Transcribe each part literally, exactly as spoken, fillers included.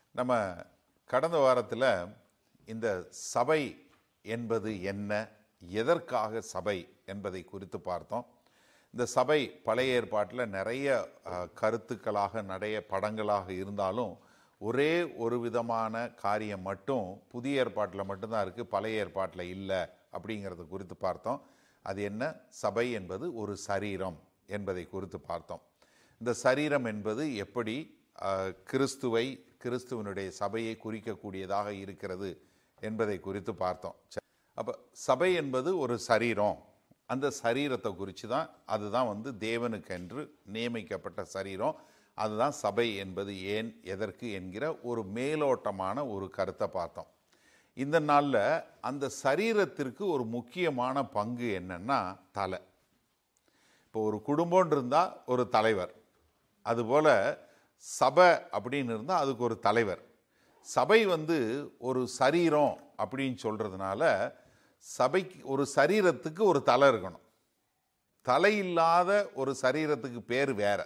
நம்ம கடந்த வாரத்தில் இந்த சபை என்பது என்ன, எதற்காக சபை என்பதை குறித்து பார்த்தோம். இந்த சபை பழைய ஏற்பாட்டில் நிறைய கருத்துக்களாக நிறைய படங்களாக இருந்தாலும் ஒரே ஒரு விதமான காரியம் மட்டும் புதிய ஏற்பாட்டில் மட்டும்தான் இருக்குது, பழைய ஏற்பாட்டில் இல்லை அப்படிங்கிறத குறித்து பார்த்தோம். அது என்ன? சபை என்பது ஒரு சரீரம் என்பதை குறித்து பார்த்தோம். இந்த சரீரம் என்பது எப்படி கிறிஸ்துவை கிறிஸ்துவனுடைய சபையை குறிக்கக்கூடியதாக இருக்கிறது என்பதை குறித்து பார்த்தோம். அப்போ சபை என்பது ஒரு சரீரம், அந்த சரீரத்தை குறித்து தான், அதுதான் வந்து தேவனுக்கென்று நியமிக்கப்பட்ட சரீரம், அதுதான் சபை என்பது ஏன் எதற்கு என்கிற ஒரு மேலோட்டமான ஒரு கருத்தை பார்த்தோம். இந்த நாளில் அந்த சரீரத்திற்கு ஒரு முக்கியமான பங்கு என்னன்னா தலை. இப்போ ஒரு குடும்பம் இருந்தால் ஒரு தலைவர், அதுபோல் சபை அப்படின்னு இருந்தால் அதுக்கு ஒரு தலைவர். சபை வந்து ஒரு சரீரம் அப்படின்னு சொல்கிறதுனால சபைக்கு ஒரு சரீரத்துக்கு ஒரு தலை இருக்கணும். தலை இல்லாத ஒரு சரீரத்துக்கு பேர் வேற,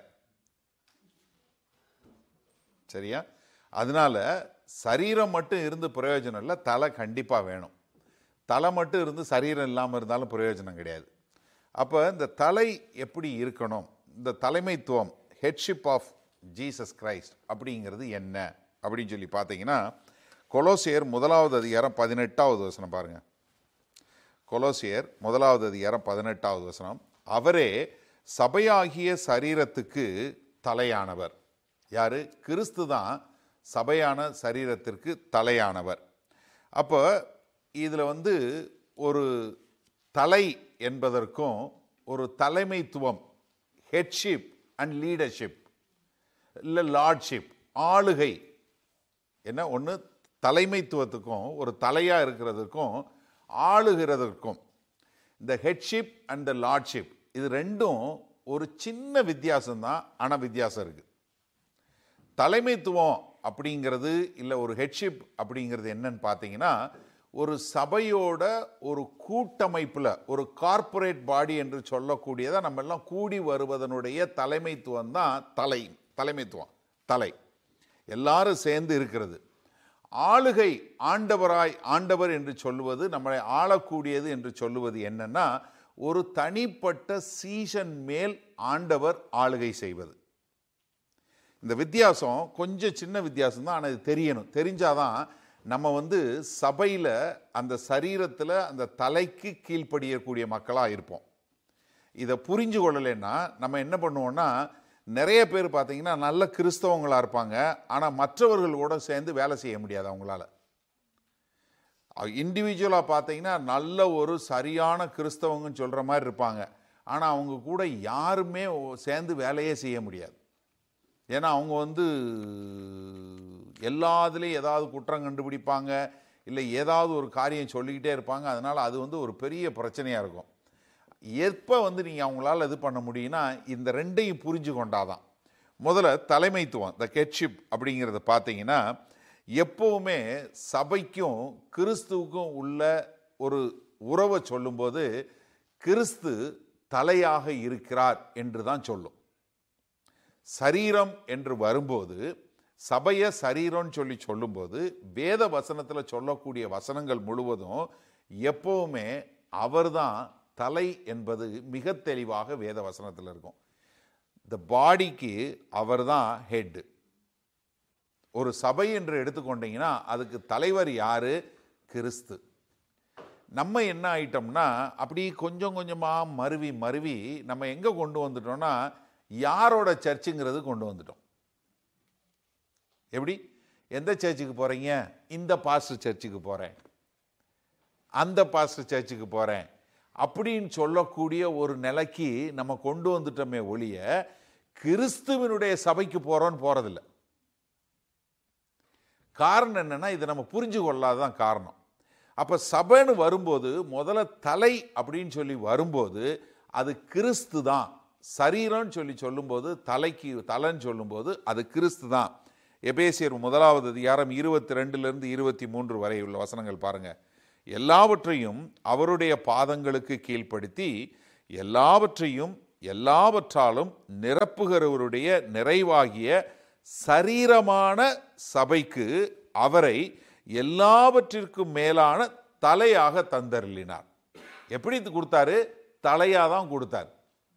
சரியா? அதனால சரீரம் மட்டும் இருந்து பிரயோஜனம் இல்லை, தலை கண்டிப்பாக வேணும். தலை மட்டும் இருந்து சரீரம் இல்லாமல் இருந்தாலும் பிரயோஜனம் கிடையாது. அப்போ இந்த தலை எப்படி இருக்கணும், இந்த தலைமைத்துவம், ஹெட்ஷிப் ஆஃப் ஜீசஸ் கிரைஸ்ட் அப்படிங்கிறது என்ன அப்படின்னு சொல்லி பார்த்தீங்கன்னா, கொலோசியர் முதலாவது அதிகாரம் பதினெட்டாவது வசனம் பாருங்க. கொலோசியர் முதலாவது அதிகாரம் பதினெட்டாவது வசனம். அவரே சபையாகிய சரீரத்துக்கு தலையானவர். யாரு? கிறிஸ்து தான் சபையான சரீரத்திற்கு தலையானவர். அப்போ இதில் வந்து ஒரு தலை என்பதற்கும் ஒரு தலைமைத்துவம், ஹெட்ஷிப் அண்ட் லீடர்ஷிப், இல்லை லார்ட்ஷிப், ஆளுகை, என்ன ஒன்று தலைமைத்துவத்துக்கும் ஒரு தலையாக இருக்கிறதுக்கும் ஆளுகிறதற்கும், இந்த ஹெட்ஷிப் அண்ட் த லார்ட்ஷிப் இது ரெண்டும் ஒரு சின்ன வித்தியாசம்தான், ஆனால் வித்தியாசம் இருக்குது. தலைமைத்துவம் அப்படிங்கிறது இல்லை ஒரு ஹெட்ஷிப் அப்படிங்கிறது என்னன்னு பார்த்தீங்கன்னா, ஒரு சபையோட ஒரு கூட்டமைப்பில் ஒரு கார்ப்பரேட் பாடி என்று சொல்லக்கூடியதை நம்ம எல்லாம் கூடி வருவதனுடைய தலைமைத்துவம் தான் தலை தலைமைத்துவம் தலை எல்லாரும் சேர்ந்து இருக்கிறது. ஆளுகை, ஆண்டவராய் ஆண்டவர் என்று சொல்லுவது, நம்மளை ஆளக்கூடியது என்று சொல்லுவது என்னன்னா, ஒரு தனிப்பட்ட சீசன் மேல் ஆண்டவர் ஆளுகை செய்வது. இந்த வித்தியாசம் கொஞ்சம் சின்ன வித்தியாசம் தான், ஆனால் இது தெரியணும். தெரிஞ்சாதான் நம்ம வந்து சபையில் அந்த சரீரத்தில் அந்த தலைக்கு கீழ்ப்படியக்கூடிய மக்களாக இருப்போம். இதை புரிஞ்சு கொள்ளலைன்னா நம்ம என்ன பண்ணுவோம்னா, நிறைய பேர் பார்த்தீங்கன்னா நல்ல கிறிஸ்தவங்களாக இருப்பாங்க, ஆனால் மற்றவர்கள் கூட சேர்ந்து வேலை செய்ய முடியாது அவங்களால. இண்டிவிஜுவலாக பார்த்தீங்கன்னா நல்ல ஒரு சரியான கிறிஸ்தவங்கன்னு சொல்கிற மாதிரி இருப்பாங்க, ஆனால் அவங்க கூட யாருமே சேர்ந்து வேலையே செய்ய முடியாது. ஏன்னா அவங்க வந்து எல்லாத்துலேயும் ஏதாவது குற்றம் கண்டுபிடிப்பாங்க, இல்லை ஏதாவது ஒரு காரியம் சொல்லிக்கிட்டே இருப்பாங்க. அதனால் அது வந்து ஒரு பெரிய பிரச்சனையாக இருக்கும். எப்போ வந்து நீங்கள் அவங்களால இது பண்ண முடியும்னா, இந்த ரெண்டையும் புரிஞ்சு கொண்டாதான். முதல்ல தலைமைத்துவம், த ஹெட்ஷிப் அப்படிங்கிறத பார்த்தீங்கன்னா, எப்போவுமே சபைக்கும் கிறிஸ்துவுக்கும் உள்ள ஒரு உறவை சொல்லும்போது கிறிஸ்து தலையாக இருக்கிறார் என்று தான் சொல்லும். சரீரம் என்று வரும்போது, சபையை சரீரம்னு சொல்லி சொல்லும்போது வேத வசனத்தில் சொல்லக்கூடிய வசனங்கள் முழுவதும் எப்போவுமே அவர்தான் தலை என்பது மிக தெளிவாக வேத வசனத்தில் இருக்கும். இந்த பாடிக்கு அவர் தான் ஹெட். ஒரு சபை என்று எடுத்துக்கொண்டீங்கன்னா அதுக்கு தலைவர் யாரு? கிறிஸ்து. நம்ம என்ன ஆயிட்டோம்னா, அப்படி கொஞ்சம் கொஞ்சமாக மருவி மருவி நம்ம எங்கே கொண்டு வந்துட்டோம்னா, யாரோட சர்ச்சுங்கிறது கொண்டு வந்துட்டோம். எப்படி? எந்த சர்ச்சுக்கு போகிறீங்க? இந்த பாஸ்டர் சர்ச்சுக்கு போகிறேன், அந்த பாஸ்டர் சர்ச்சுக்கு போகிறேன் அப்படின்னு சொல்லக்கூடிய ஒரு நிலைக்கு நம்ம கொண்டு வந்துட்டோமே ஒழிய, கிறிஸ்துவனுடைய சபைக்கு போகிறோன்னு போகிறதில்ல. காரணம் என்னன்னா, இதை நம்ம புரிஞ்சு கொள்ளாதான் காரணம். அப்போ சபைன்னு வரும்போது முதல்ல தலை அப்படின்னு சொல்லி வரும்போது அது கிறிஸ்து தான். சரீரம்னு சொல்லி சொல்லும்போது தலைக்கு தலைன்னு சொல்லும்போது அது கிறிஸ்து தான். எபேசியர் முதலாவது அதிகாரம் இருபத்தி ரெண்டுலேருந்து இருபத்தி மூன்று வரை உள்ள வசனங்கள் பாருங்க. எல்லாவற்றையும் அவருடைய பாதங்களுக்கு கீழ்ப்படுத்தி எல்லாவற்றையும் எல்லாவற்றாலும் நிரப்புகிறவருடைய நிறைவாகிய சரீரமான சபைக்கு அவரை எல்லாவற்றிற்கும் மேலான தலையாக தந்தருளினார். எப்படி கொடுத்தாரு? தலையாக தான் கொடுத்தார்.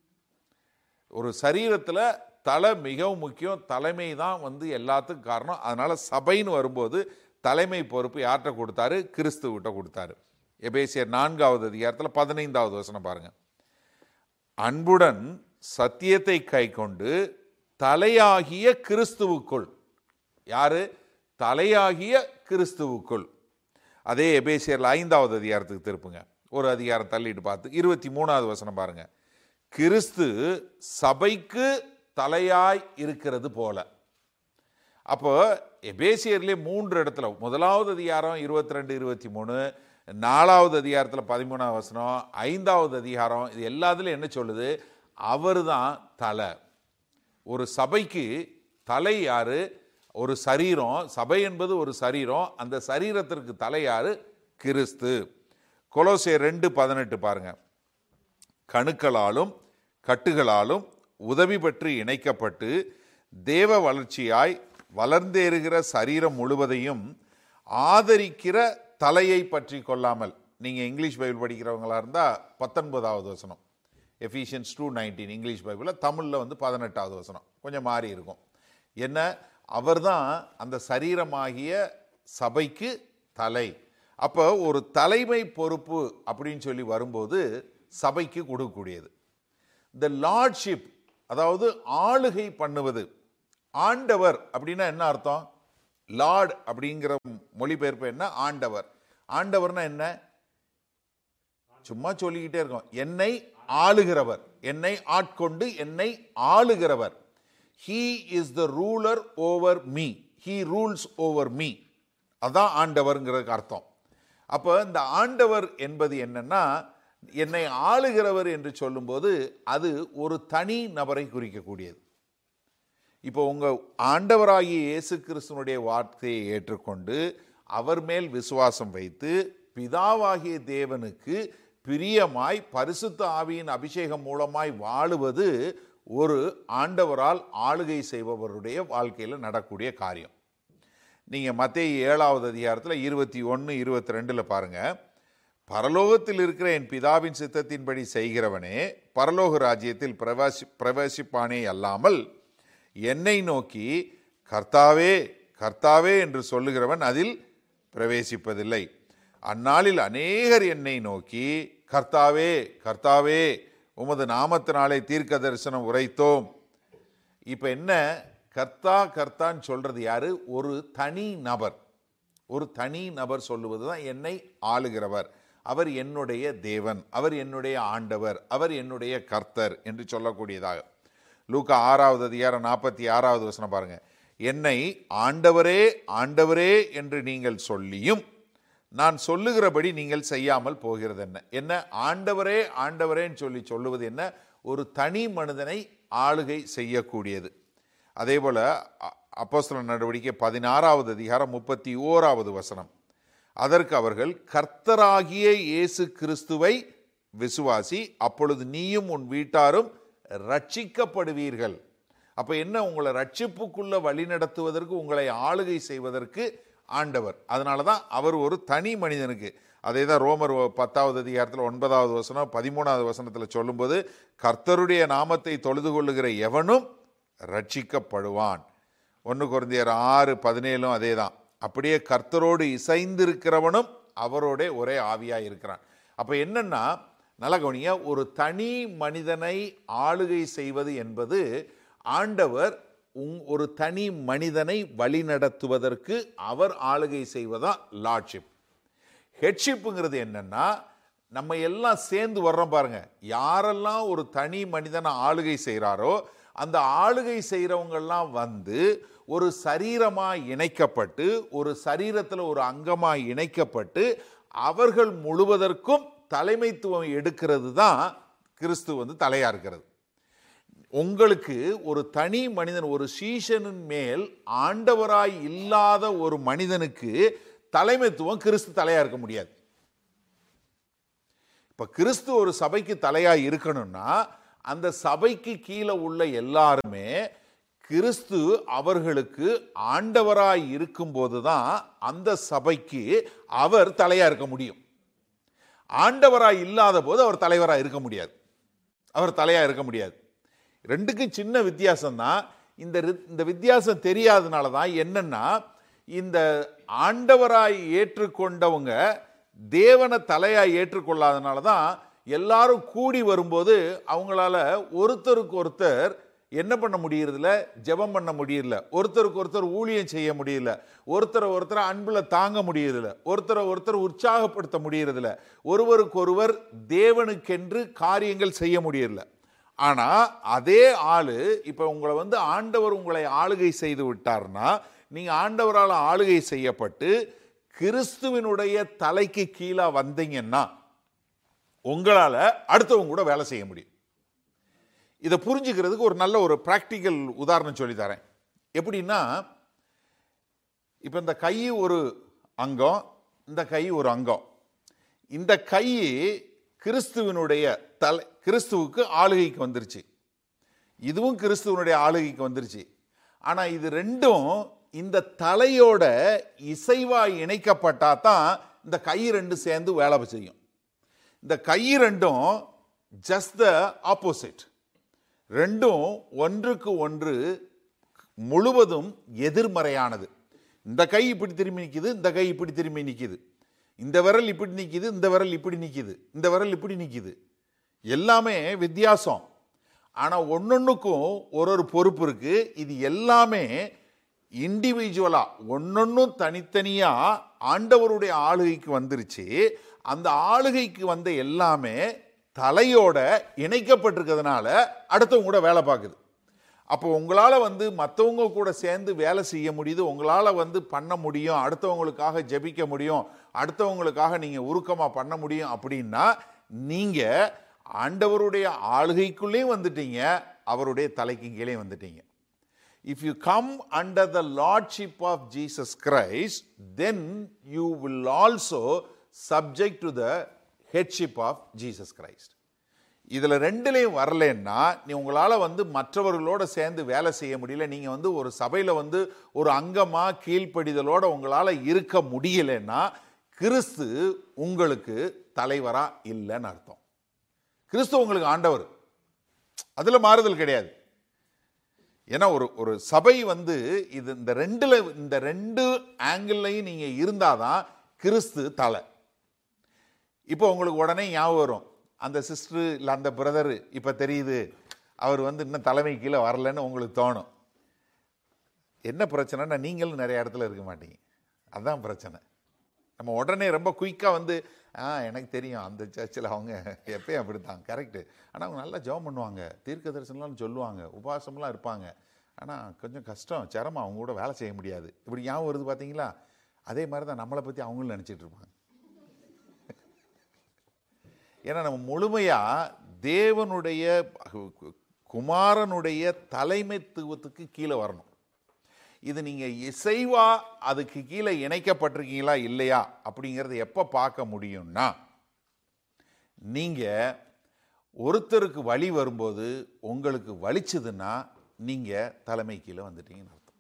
ஒரு சரீரத்தில் தலை மிகவும் முக்கியம். தலைமை தான் வந்து எல்லாத்துக்கும் காரணம். அதனால சபைன்னு வரும்போது தலைமை பொறுப்பு யார்கிட்ட கொடுத்தாரு? கிறிஸ்துவிட்ட கொடுத்தாரு. எபேசியர் நான்காவது அதிகாரத்தில் பதினைந்தாவது வசனம் பாருங்க. அன்புடன் சத்தியத்தை கை கொண்டு தலையாகிய கிறிஸ்துவுக்குள். யாரு? தலையாகிய கிறிஸ்துவுக்குள். அதே எபேசியர்ல ஐந்தாவது அதிகாரத்துக்கு திருப்புங்க, ஒரு அதிகாரம் தள்ளிட்டு பார்த்து இருபத்தி மூணாவது வசனம் பாருங்க. கிறிஸ்து சபைக்கு தலையாய் இருக்கிறது போல. அப்போ எபேசியர்லேயே மூன்று இடத்துல, முதலாவது அதிகாரம் இருபத்தி ரெண்டு இருபத்தி மூணு, நாலாவது அதிகாரத்தில் பதிமூணாவது வசனம், ஐந்தாவது அதிகாரம், இது எல்லாத்துலையும் என்ன சொல்லுது? அவர் தான் தலை. ஒரு சபைக்கு தலை யாரு? ஒரு சரீரம். சபை என்பது ஒரு சரீரம். அந்த சரீரத்திற்கு தலை யாரு? கிறிஸ்து. கொலோசியர் ரெண்டு பதினெட்டு பாருங்க. கணுக்களாலும் கட்டுகளாலும் உதவி பெற்று இணைக்கப்பட்டு தேவ வளர்ச்சியாய் வளர்ந்தேறுகிற சரீரம் முழுவதையும் ஆதரிக்கிற தலையை பற்றி கொள்ளாமல். நீங்கள் இங்கிலீஷ் பைபிள் படிக்கிறவங்களா இருந்தால் பத்தொன்பதாவது வசனம், எஃபிஷியன்ஸ் டூ நைன்டீன் இங்கிலீஷ் பைபிளில், தமிழில் வந்து பதினெட்டாவது வசனம், கொஞ்சம் மாறி இருக்கும். என்ன? அவர் தான் அந்த சரீரமாகிய சபைக்கு தலை. அப்போ ஒரு தலைமை பொறுப்பு அப்படின்னு சொல்லி வரும்போது சபைக்கு கொடுக்கக்கூடியது. த லார்ட்ஷிப், அதாவது ஆளுகை பண்ணுவது. ஆண்டவர் அப்படின்னா என்ன அர்த்தம்? லார்ட் அப்படிங்கிற மொழிபெயர்ப்பு என்ன? ஆண்டவர். ஆண்டவர்னா என்ன? சும்மா சொல்லிக்கிட்டே இருக்கோம். என்னை ஆளுகிறவர், என்னை ஆட்கொண்டு என்னை ஆளுகிறவர். He is the ruler over me. He rules over me. அதான் ஆண்டவர்ங்கிறதுக்கு அர்த்தம். அப்போ இந்த ஆண்டவர் என்பது என்னன்னா, என்னை ஆளுகிறவர் என்று சொல்லும்போது அது ஒரு தனி நபரை குறிக்கக்கூடியது. இப்போ உங்க ஆண்டவராகிய இயேசு கிறிஸ்துவனுடைய வார்த்தையை ஏற்றுக்கொண்டு அவர் மேல் விசுவாசம் வைத்து பிதாவாகிய தேவனுக்கு பிரியமாய் பரிசுத்த ஆவியின் அபிஷேகம் மூலமாய் வாழுவது ஒரு ஆண்டவரால் ஆளுகை செய்பவருடைய வாழ்க்கையில் நடக்கூடிய காரியம். நீங்கள் மத்தேயு ஏழாவது அதிகாரத்தில் இருபத்தி ஒன்று இருபத்தி ரெண்டில் பாருங்கள். பரலோகத்தில் இருக்கிற என் பிதாவின் சித்தத்தின்படி செய்கிறவனே பரலோக ராஜ்யத்தில் பிரவேசி பிரவேசிப்பானே அல்லாமல் என்னை நோக்கி கர்த்தாவே கர்த்தாவே என்று சொல்லுகிறவன் அதில் பிரவேசிப்பதில்லை. அந்நாளில் அநேகர் என்னை நோக்கி கர்த்தாவே கர்த்தாவே உமது நாமத்தினாலே தீர்க்க தரிசனம் உரைத்தோம். இப்போ என்ன? கர்த்தா கர்த்தான்னு சொல்றது யாரு? ஒரு தனி நபர். ஒரு தனி நபர் சொல்லுவது தான் என்னை ஆளுகிறவர். அவர் என்னுடைய தேவன், அவர் என்னுடைய ஆண்டவர், அவர் என்னுடைய கர்த்தர் என்று சொல்லக்கூடியதாக. லூக்கா ஆறாவது அதிகாரம் நாற்பத்தி ஆறாவது வசனம் பாருங்க. என்னை ஆண்டவரே ஆண்டவரே என்று நீங்கள் சொல்லியும் நான் சொல்லுகிறபடி நீங்கள் செய்யாமல் போகிறது என்ன? என்ன? ஆண்டவரே ஆண்டவரேன்னு சொல்லி சொல்லுவது என்ன? ஒரு தனி மனிதனை ஆளுகை செய்யக்கூடியது. அதே போல அப்போஸ்தலர் நடவடிக்கை பதினாறாவது அதிகாரம் முப்பத்தி ஓராவது வசனம். அதற்கு அவர்கள் கர்த்தராகிய இயேசு கிறிஸ்துவை விசுவாசி, அப்பொழுது நீயும் உன் வீட்டாரும் ரட்சிக்கப்படுவீர்கள். அப்ப என்ன? உங்களை ரட்சிப்புக்குள்ள வழி நடத்துவதற்கு, உங்களை ஆளுகை செய்வதற்கு ஆண்டவர். அதனால தான் அவர் ஒரு தனி மனிதனுக்கு. அதே தான் ரோமர் பத்தாவது அதிகாரத்தில் ஒன்பதாவது வசனம் பதிமூணாவது வசனத்தில் சொல்லும்போது கர்த்தருடைய நாமத்தை தொழுது கொள்ளுகிற எவனும் ரட்சிக்கப்படுவான். ஒன்று கொரிந்தியர் ஆறு பதினேழும் அதே தான். அப்படியே கர்த்தரோடு இசைந்திருக்கிறவனும் அவரோட ஒரே ஆவியாக இருக்கிறான். அப்போ என்னன்னா, நல்ல கவனியா, ஒரு தனி மனிதனை ஆளுகை செய்வது என்பது ஆண்டவர் ஒரு தனி மனிதனை வழி நடத்துவதற்கு அவர் ஆளுகை செய்வதா லார்ட்ஷிப். ஹெட்ஷிப்புங்கிறது என்னன்னா, நம்ம எல்லாம் சேர்ந்து வர்றோம் பாருங்க. யாரெல்லாம் ஒரு தனி மனிதனை ஆளுகை செய்கிறாரோ அந்த ஆளுகை செய்கிறவங்கெல்லாம் வந்து ஒரு சரீரமாக இணைக்கப்பட்டு, ஒரு சரீரத்தில் ஒரு அங்கமாக இணைக்கப்பட்டு அவர்கள் முழுவதற்கும் தலைமைத்துவம் எடுக்கிறது தான் கிறிஸ்து வந்து தலையா இருக்கிறது. உங்களுக்கு ஒரு தனி மனிதன், ஒரு சீஷனின் மேல் ஆண்டவராய் இல்லாத ஒரு மனிதனுக்கு தலைமைத்துவம் கிறிஸ்து தலையா இருக்க முடியாது. இப்ப கிறிஸ்து ஒரு சபைக்கு தலையா இருக்கணும்னா அந்த சபைக்கு கீழே உள்ள எல்லாருமே கிறிஸ்து அவர்களுக்கு ஆண்டவராய் இருக்கும்போது தான் அந்த சபைக்கு அவர் தலையா இருக்க முடியும். ஆண்டவராய் இல்லாத போது அவர் தலைவராக இருக்க முடியாது, அவர் தலையா இருக்க முடியாது. ரெண்டுக்கும் சின்ன வித்தியாசம் தான். இந்த இந்த வித்தியாசம் தெரியாதனால தான் என்னன்னா, இந்த ஆண்டவராய் ஏற்றுக்கொண்டவங்க தேவனை தலையாய் ஏற்றுக்கொள்ளாதனால தான் எல்லாரும் கூடி வரும்போது அவங்களால ஒருத்தருக்கு ஒருத்தர் என்ன பண்ண முடியறதில்ல, ஜெபம் பண்ண முடியல, ஒருத்தருக்கு ஒருத்தர் ஊழியம் செய்ய முடியல, ஒருத்தரை ஒருத்தர் அன்புல தாங்க முடியறதில்ல, ஒருத்தரை ஒருத்தர் உற்சாகப்படுத்த முடியறதில்ல, ஒருவருக்கு ஒருவர் தேவனுக்கென்று காரியங்கள் செய்ய முடியல. ஆனா அதே ஆளு இப்ப உங்களை வந்து ஆண்டவர் உங்களை ஆளுகை செய்து விட்டார்னா, நீங்க ஆண்டவரால் ஆளுகை செய்யப்பட்டு கிறிஸ்துவினுடைய தலைக்கு கீழே வந்தீங்கன்னா உங்களால அடுத்தவங்க கூட வேலை செய்ய முடியும். இதை புரிஞ்சுக்கிறதுக்கு ஒரு நல்ல ஒரு பிராக்டிக்கல் உதாரணம் சொல்லி தரேன். எப்படின்னா, இப்ப இந்த கை ஒரு அங்கம், இந்த கை ஒரு அங்கம். இந்த கை கிறிஸ்துவனுடைய தலை, கிறிஸ்துவுக்கு ஆளுகைக்கு வந்துருச்சு, இதுவும் கிறிஸ்துவனுடைய ஆளுகைக்கு வந்துருச்சு. ஆனா இது ரெண்டும் இந்த தலையோட இசைவா இணைக்கப்பட்டா தான் இந்த கை ரெண்டு சேர்ந்து வேலை செய்யும். இந்த கை ரெண்டும் ஜஸ்ட் த ஆப்போசிட், ரெண்டும் ஒன்றுக்கு ஒன்று முழுவதும் எதிர்மறையானது. இந்த கை இப்படி திரும்பி நிற்கிது, இந்த கை இப்படி திரும்பி நிற்கிது, இந்த விரல் இப்படி நிற்கிது, இந்த விரல் இப்படி நிற்கிது, இந்த விரல் இப்படி நிற்கிது, எல்லாமே வித்தியாசம். ஆனால் ஒன்னொன்னுக்கும் ஒரு ஒரு பொறுப்பு இருக்கு. இது எல்லாமே இண்டிவிஜுவலா ஒன்னொன்னும் தனித்தனியா ஆண்டவருடைய ஆளுகைக்கு வந்துருச்சு. அந்த ஆளுகைக்கு வந்த எல்லாமே தலையோட இணைக்கப்பட்டிருக்கிறதுனால அடுத்தவங்க கூட வேலை பார்க்குது. அப்போ உங்களால் வந்து மற்றவங்க கூட சேர்ந்து வேலை செய்ய முடியுது, உங்களால் வந்து பண்ண முடியும், அடுத்தவங்களுக்காக ஜெபிக்க முடியும், அடுத்தவங்களுக்காக நீங்கள் உருக்கமாக பண்ண முடியும். அப்படின்னா நீங்கள் ஆண்டவருடைய ஆளுகைக்குள்ளேயும் வந்துட்டீங்க, அவருடைய தலைக்கு கீழே வந்துட்டீங்க. If you come under the lordship of Jesus Christ, then you will also subject to the headship of Jesus Christ. இதில் ரெண்டுலேயும் வரலன்னா நீ உங்களால் வந்து மற்றவர்களோட சேர்ந்து வேலை செய்ய முடியல, நீங்கள் வந்து ஒரு சபையில் வந்து ஒரு அங்கமாக கீழ்ப்படிதலோட உங்களால் இருக்க முடியலன்னா கிறிஸ்து உங்களுக்கு தலைவராக இல்லைன்னு அர்த்தம். கிறிஸ்து உங்களுக்கு ஆண்டவர், அதில் மாறுதல் கிடையாது. ஏன்னா ஒரு ஒரு சபை வந்து இது இந்த ரெண்டுல இந்த ரெண்டு ஆங்கிள்லையும் நீங்க இருந்தாதான் கிறிஸ்து தலை. இப்போ உங்களுக்கு உடனே ஞாபகம் வரும், அந்த சிஸ்டர் இல்லை அந்த பிரதர் இப்போ தெரியுது அவர் வந்து இன்னும் தலைமை கீழே வரலன்னு உங்களுக்கு தோணும். என்ன பிரச்சனைனா நீங்களும் நிறைய இடத்துல இருக்க மாட்டீங்க, அதுதான் பிரச்சனை. நம்ம உடனே ரொம்ப குயிக்காக வந்து ஆ எனக்கு தெரியும் அந்த சர்ச்சில் அவங்க எப்பயும் அப்படித்தான், கரெக்டு. ஆனால் அவங்க நல்லா ஜெபம் பண்ணுவாங்க, தீர்க்க தரிசனம்லாம் சொல்லுவாங்க, உபவாசம்லாம் இருப்பாங்க, ஆனால் கொஞ்சம் கஷ்டம் சிரமம், அவங்க கூட வேலை செய்ய முடியாது. இப்படி ஞாபகம் வருது பார்த்தீங்களா? அதே மாதிரி தான் நம்மளை பற்றி அவங்களும் நினச்சிட்டு இருப்பாங்க. ஏன்னா நம்ம முழுமையாக தேவனுடைய குமாரனுடைய தலைமைத்துவத்துக்கு கீழே வரணும். இது நீங்கள் இசைவா அதுக்கு கீழே இணைக்கப்பட்டிருக்கீங்களா இல்லையா அப்படிங்கிறத எப்போ பார்க்க முடியும்னா, நீங்கள் ஒருத்தருக்கு வலி வரும்போது உங்களுக்கு வலிச்சதுன்னா நீங்கள் தலைமை கீழே வந்துட்டீங்கன்னு அர்த்தம்.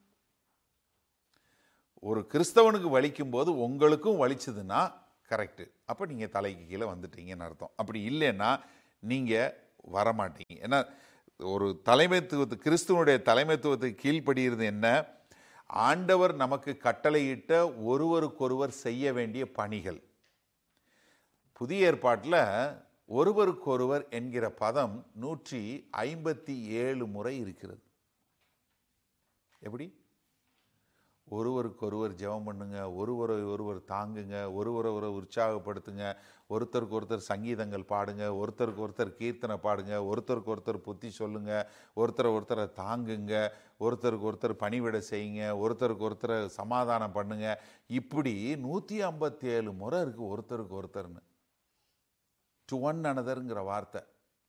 ஒரு கிறிஸ்தவனுக்கு வலிக்கும் போது உங்களுக்கும் வலிச்சதுன்னா கரெக்டு, அப்போ நீங்கள் தலைக்கு கீழே வந்துட்டீங்கன்னு அர்த்தம். அப்படி இல்லைன்னா நீங்கள் வரமாட்டீங்க. ஏன்னா ஒரு தலைமைத்துவத்து கிறிஸ்துவனுடைய தலைமைத்துவத்துக்கு கீழ்ப்படுகிறது என்ன? ஆண்டவர் நமக்கு கட்டளையிட்ட ஒருவருக்கொருவர் செய்ய வேண்டிய பணிகள். புதிய ஏற்பாட்டில் ஒருவருக்கொருவர் என்கிற பதம் நூற்றி ஐம்பத்தி ஏழு முறை இருக்கிறது. எப்படி? ஒருவருக்கொருவர் ஜெபம் பண்ணுங்க, ஒருவரை ஒருவர் தாங்குங்க, ஒருவரை ஒரு உற்சாகப்படுத்துங்க, ஒருத்தருக்கு ஒருத்தர் சங்கீதங்கள் பாடுங்க, ஒருத்தருக்கு ஒருத்தர் கீர்த்தனை பாடுங்க, ஒருத்தருக்கு ஒருத்தர் புத்தி சொல்லுங்க, ஒருத்தரை ஒருத்தரை தாங்குங்க, ஒருத்தருக்கு ஒருத்தர் பணிவிட செய்யுங்க, ஒருத்தருக்கு ஒருத்தரை சமாதானம் பண்ணுங்க. இப்படி நூற்றி ஐம்பத்தி ஏழு முறை இருக்கு ஒருத்தருக்கு ஒருத்தர்னு. டு ஒன் அனதர்ங்கிற வார்த்தை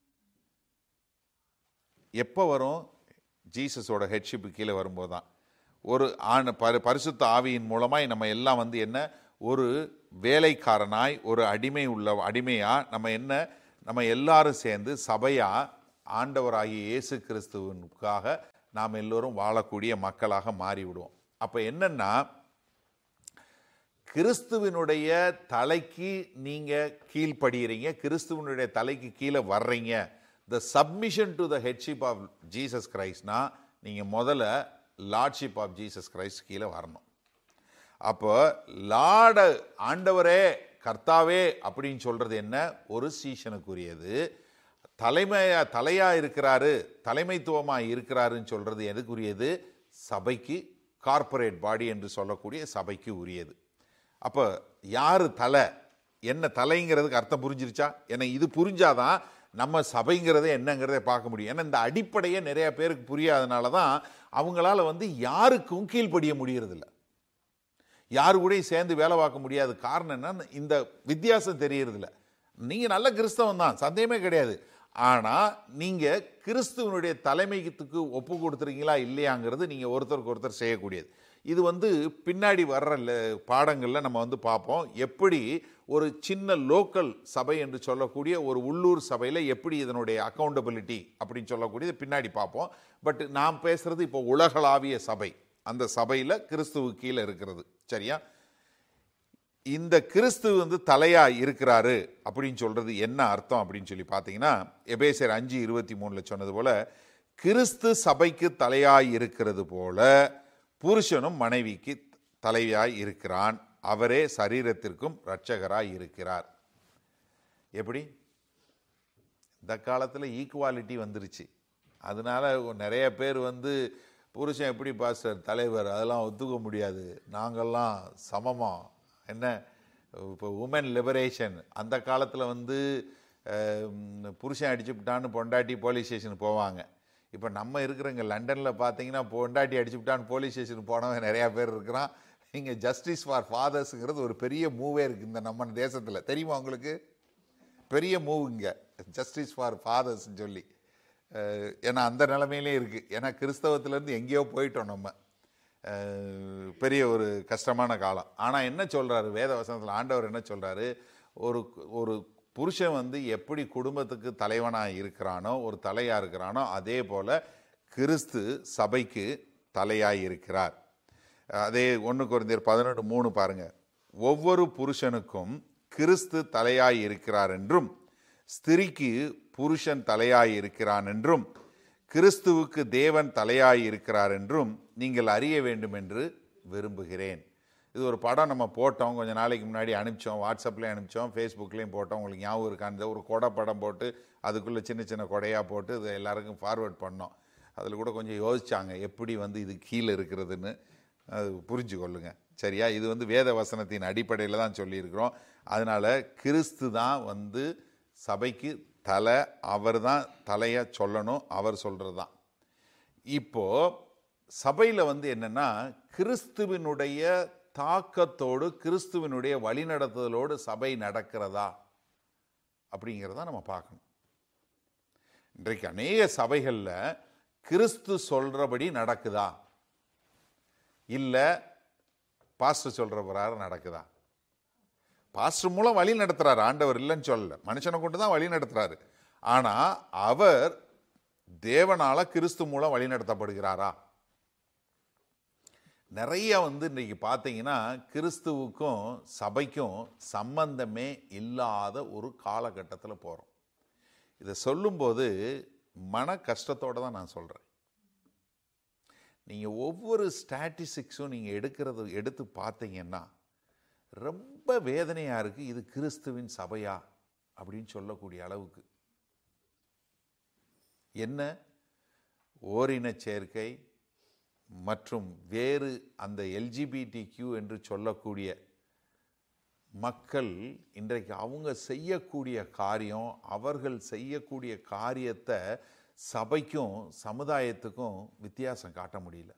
எப்போ வரும்? ஜீசஸோட ஹெட்ஷிப்பு கீழே வரும்போது தான். ஒரு ஆண் பரி பரிசுத்த ஆவியின் மூலமாய் நம்ம எல்லாம் வந்து என்ன, ஒரு வேலைக்காரனாய் ஒரு அடிமை உள்ள அடிமையா நம்ம என்ன நம்ம எல்லாரும் சேர்ந்து சபையா ஆண்டவராகிய இயேசு கிறிஸ்துவுக்காக நாம் எல்லோரும் வாழக்கூடிய மக்களாக மாறிவிடுவோம். அப்போ என்னன்னா, கிறிஸ்துவினுடைய தலைக்கு நீங்கள் கீழ்ப்படுகிறீங்க, கிறிஸ்துவனுடைய தலைக்கு கீழே வர்றீங்க. த submission to the headship of Jesus கிரைஸ்ட்னா நீங்கள் முதல்ல லார்ட்ஷிப் ஆஃப் ஜீசஸ் கிரைஸ்ட் கீழே வரணும். அப்போ லார்ட ஆண்டவரே கர்த்தாவே அப்படின்னு சொல்கிறது என்ன? ஒரு சீஷனுக்குரியது. தலைமையா தலையாக இருக்கிறாரு, தலைமைத்துவமாக இருக்கிறாருன்னு சொல்கிறது எதுக்குரியது? சபைக்கு, கார்ப்பரேட் பாடி என்று சொல்லக்கூடிய சபைக்கு உரியது. அப்போ யார் தலை, என்ன தலைங்கிறதுக்கு அர்த்தம் புரிஞ்சிருச்சா? ஏன்னா இது புரிஞ்சாதான் நம்ம சபைங்கிறதே என்னங்கிறத பார்க்க முடியும். ஏன்னா இந்த அடிப்படையே நிறைய பேருக்கு புரியாதனால தான் அவங்களால வந்து யாருக்கும் கீழ்ப்படிய முடியறதில்ல, யாரு கூடயும் சேர்ந்து வேலை பார்க்க முடியாது. காரணம் என்னன்னா, இந்த வித்தியாசம் தெரியறதில்ல. நீங்கள் நல்ல கிறிஸ்தவன் தான், சந்தேகமே கிடையாது. ஆனால் நீங்கள் கிறிஸ்துவனுடைய தலைமைக்கு ஒப்பு கொடுத்துருக்கீங்களா இல்லையாங்கிறது நீங்கள் ஒருத்தருக்கு ஒருத்தர் செய்யக்கூடியது. இது வந்து பின்னாடி வர்ற பாடங்களில் நம்ம வந்து பார்ப்போம். எப்படி ஒரு சின்ன லோக்கல் சபை என்று சொல்லக்கூடிய ஒரு உள்ளூர் சபையில் எப்படி இதனுடைய அக்கௌண்டபிலிட்டி அப்படின்னு சொல்லக்கூடியது பின்னாடி பார்ப்போம். பட் நாம் பேசுகிறது இப்போ உலகளாவிய சபை, அந்த சபையில் கிறிஸ்துவு கீழே இருக்கிறது. சரியா? இந்த கிறிஸ்து வந்து தலையா இருக்கிறாரு அப்படின்னு சொல்றது என்ன அர்த்தம் அப்படின்னு சொல்லி பார்த்தீங்கன்னா, எபேசியர் அஞ்சு இருபத்தி மூணுல சொன்னது போல, கிறிஸ்து சபைக்கு தலையாய் இருக்கிறது போல புருஷனும் மனைவிக்கு தலையாய் இருக்கிறான், அவரே சரீரத்திற்கும் இரட்சகராய் இருக்கிறார். எப்படி? இந்த காலத்தில் ஈக்குவாலிட்டி வந்துருச்சு. அதனால நிறைய பேர் வந்து புருஷன் எப்படி பாஸ்டர் தலைவர், அதெல்லாம் ஒத்துக்க முடியாது, நாங்கள்லாம் சமமா, என்ன இப்போ உமன் லிபரேஷன். அந்த காலத்தில் வந்து புருஷன் அடிச்சுவிட்டான்னு பொண்டாட்டி போலீஸ் ஸ்டேஷனுக்கு போவாங்க. இப்போ நம்ம இருக்கிறவங்க லண்டனில் பார்த்தீங்கன்னா பொண்டாட்டி அடிச்சுவிட்டான்னு போலீஸ் ஸ்டேஷனுக்கு போனவங்க நிறையா பேர் இருக்கிறான். இங்கே ஜஸ்டிஸ் ஃபார் ஃபாதர்ஸுங்கிறது ஒரு பெரிய மூவே இருக்குது இந்த நம்ம தேசத்தில். தெரியுமா உங்களுக்கு? பெரிய மூவ் இங்கே ஜஸ்டிஸ் ஃபார் ஃபாதர்ஸ்ன்னு சொல்லி. ஏன்னா அந்த நிலைமையிலே இருக்குது. ஏன்னா கிறிஸ்தவத்திலேருந்து எங்கேயோ போயிட்டோம் நம்ம. பெரிய ஒரு கஷ்டமான காலம். ஆனால் என்ன சொல்கிறாரு வேத வசனத்தில் ஆண்டவர் என்ன சொல்கிறாரு? ஒரு ஒரு புருஷன் வந்து எப்படி குடும்பத்துக்கு தலைவனாக இருக்கிறானோ, ஒரு தலையாக இருக்கிறானோ, அதே போல் கிறிஸ்து சபைக்கு தலையாக இருக்கிறார். அதே ஒன்று கொரிந்தியர் பதினொன்று மூணு பாருங்கள். ஒவ்வொரு புருஷனுக்கும் கிறிஸ்து தலையாய் இருக்கிறார் என்றும், ஸ்திரிக்கு புருஷன் தலையாய் இருக்கிறான் என்றும், கிறிஸ்துவுக்கு தேவன் தலையாய் இருக்கிறார் என்றும் நீங்கள் அறிய வேண்டும் என்று விரும்புகிறேன். இது ஒரு படம் நம்ம போட்டோம், கொஞ்சம் நாளைக்கு முன்னாடி அனுப்பிச்சோம், வாட்ஸ்அப்லேயும் அனுப்பிச்சோம், ஃபேஸ்புக்லேயும் போட்டோம். உங்களுக்கு ஞாபகம் இருக்கான்னு ஒரு கொடை படம் போட்டு அதுக்குள்ளே சின்ன சின்ன கொடையாக போட்டு இது எல்லாருக்கும் ஃபார்வேர்ட் பண்ணோம். அதில் கூட கொஞ்சம் யோசித்தாங்க எப்படி வந்து இது கீழே இருக்கிறதுன்னு. அது புரிஞ்சு கொள்ளுங்க. சரியா? இது வந்து வேத வசனத்தின் அடிப்படையில் தான் சொல்லியிருக்கிறோம். அதனால் கிறிஸ்து தான் வந்து சபைக்கு தலை, அவர் தான் தலையை சொல்லணும், அவர் சொல்கிறது தான். இப்போது சபையில் வந்து என்னென்னா, கிறிஸ்துவினுடைய தாக்கத்தோடு கிறிஸ்துவினுடைய வழிநடத்துதலோடு சபை நடக்கிறதா அப்படிங்கிறத நம்ம பார்க்கணும். இன்றைக்கு அநேக சபைகளில் கிறிஸ்து சொல்கிறபடி நடக்குதா, இல்லை பாஸ்டர் சொல்கிற பிரகாரம் நடக்குதா? பாஸ்டர் மூலம் வழி நடத்துறாரு ஆண்டவர், இல்லைன்னு சொல்லல, மனுஷனை கொண்டு தான் வழி நடத்துறாரு. ஆனால் அவர் தேவனால கிறிஸ்து மூலம் வழி நடத்தப்படுகிறாரா? நிறைய வந்து இன்றைக்கி பார்த்தீங்கன்னா கிறிஸ்துவுக்கும் சபைக்கும் சம்பந்தமே இல்லாத ஒரு காலகட்டத்தில் போகிறோம். இதை சொல்லும்போது மன கஷ்டத்தோடு தான் நான் சொல்கிறேன். நீங்கள் ஒவ்வொரு ஸ்டாட்டிஸ்டிக்ஸும் நீங்கள் எடுக்கிறது எடுத்து பார்த்தீங்கன்னா ரொம்ப வேதனையாக இருக்குது. இது கிறிஸ்துவின் சபையா அப்படின்னு சொல்லக்கூடிய அளவுக்கு. என்ன ஓரின சேர்க்கை மற்றும் வேறு அந்த எல்ஜிபிடி கியூ என்று சொல்லக்கூடிய மக்கள் இன்றைக்கு அவங்க செய்யக்கூடிய காரியம், அவர்கள் செய்யக்கூடிய காரியத்தை சபைக்கும் சமுதாயத்துக்கும் வித்தியாசம் காட்ட முடியல.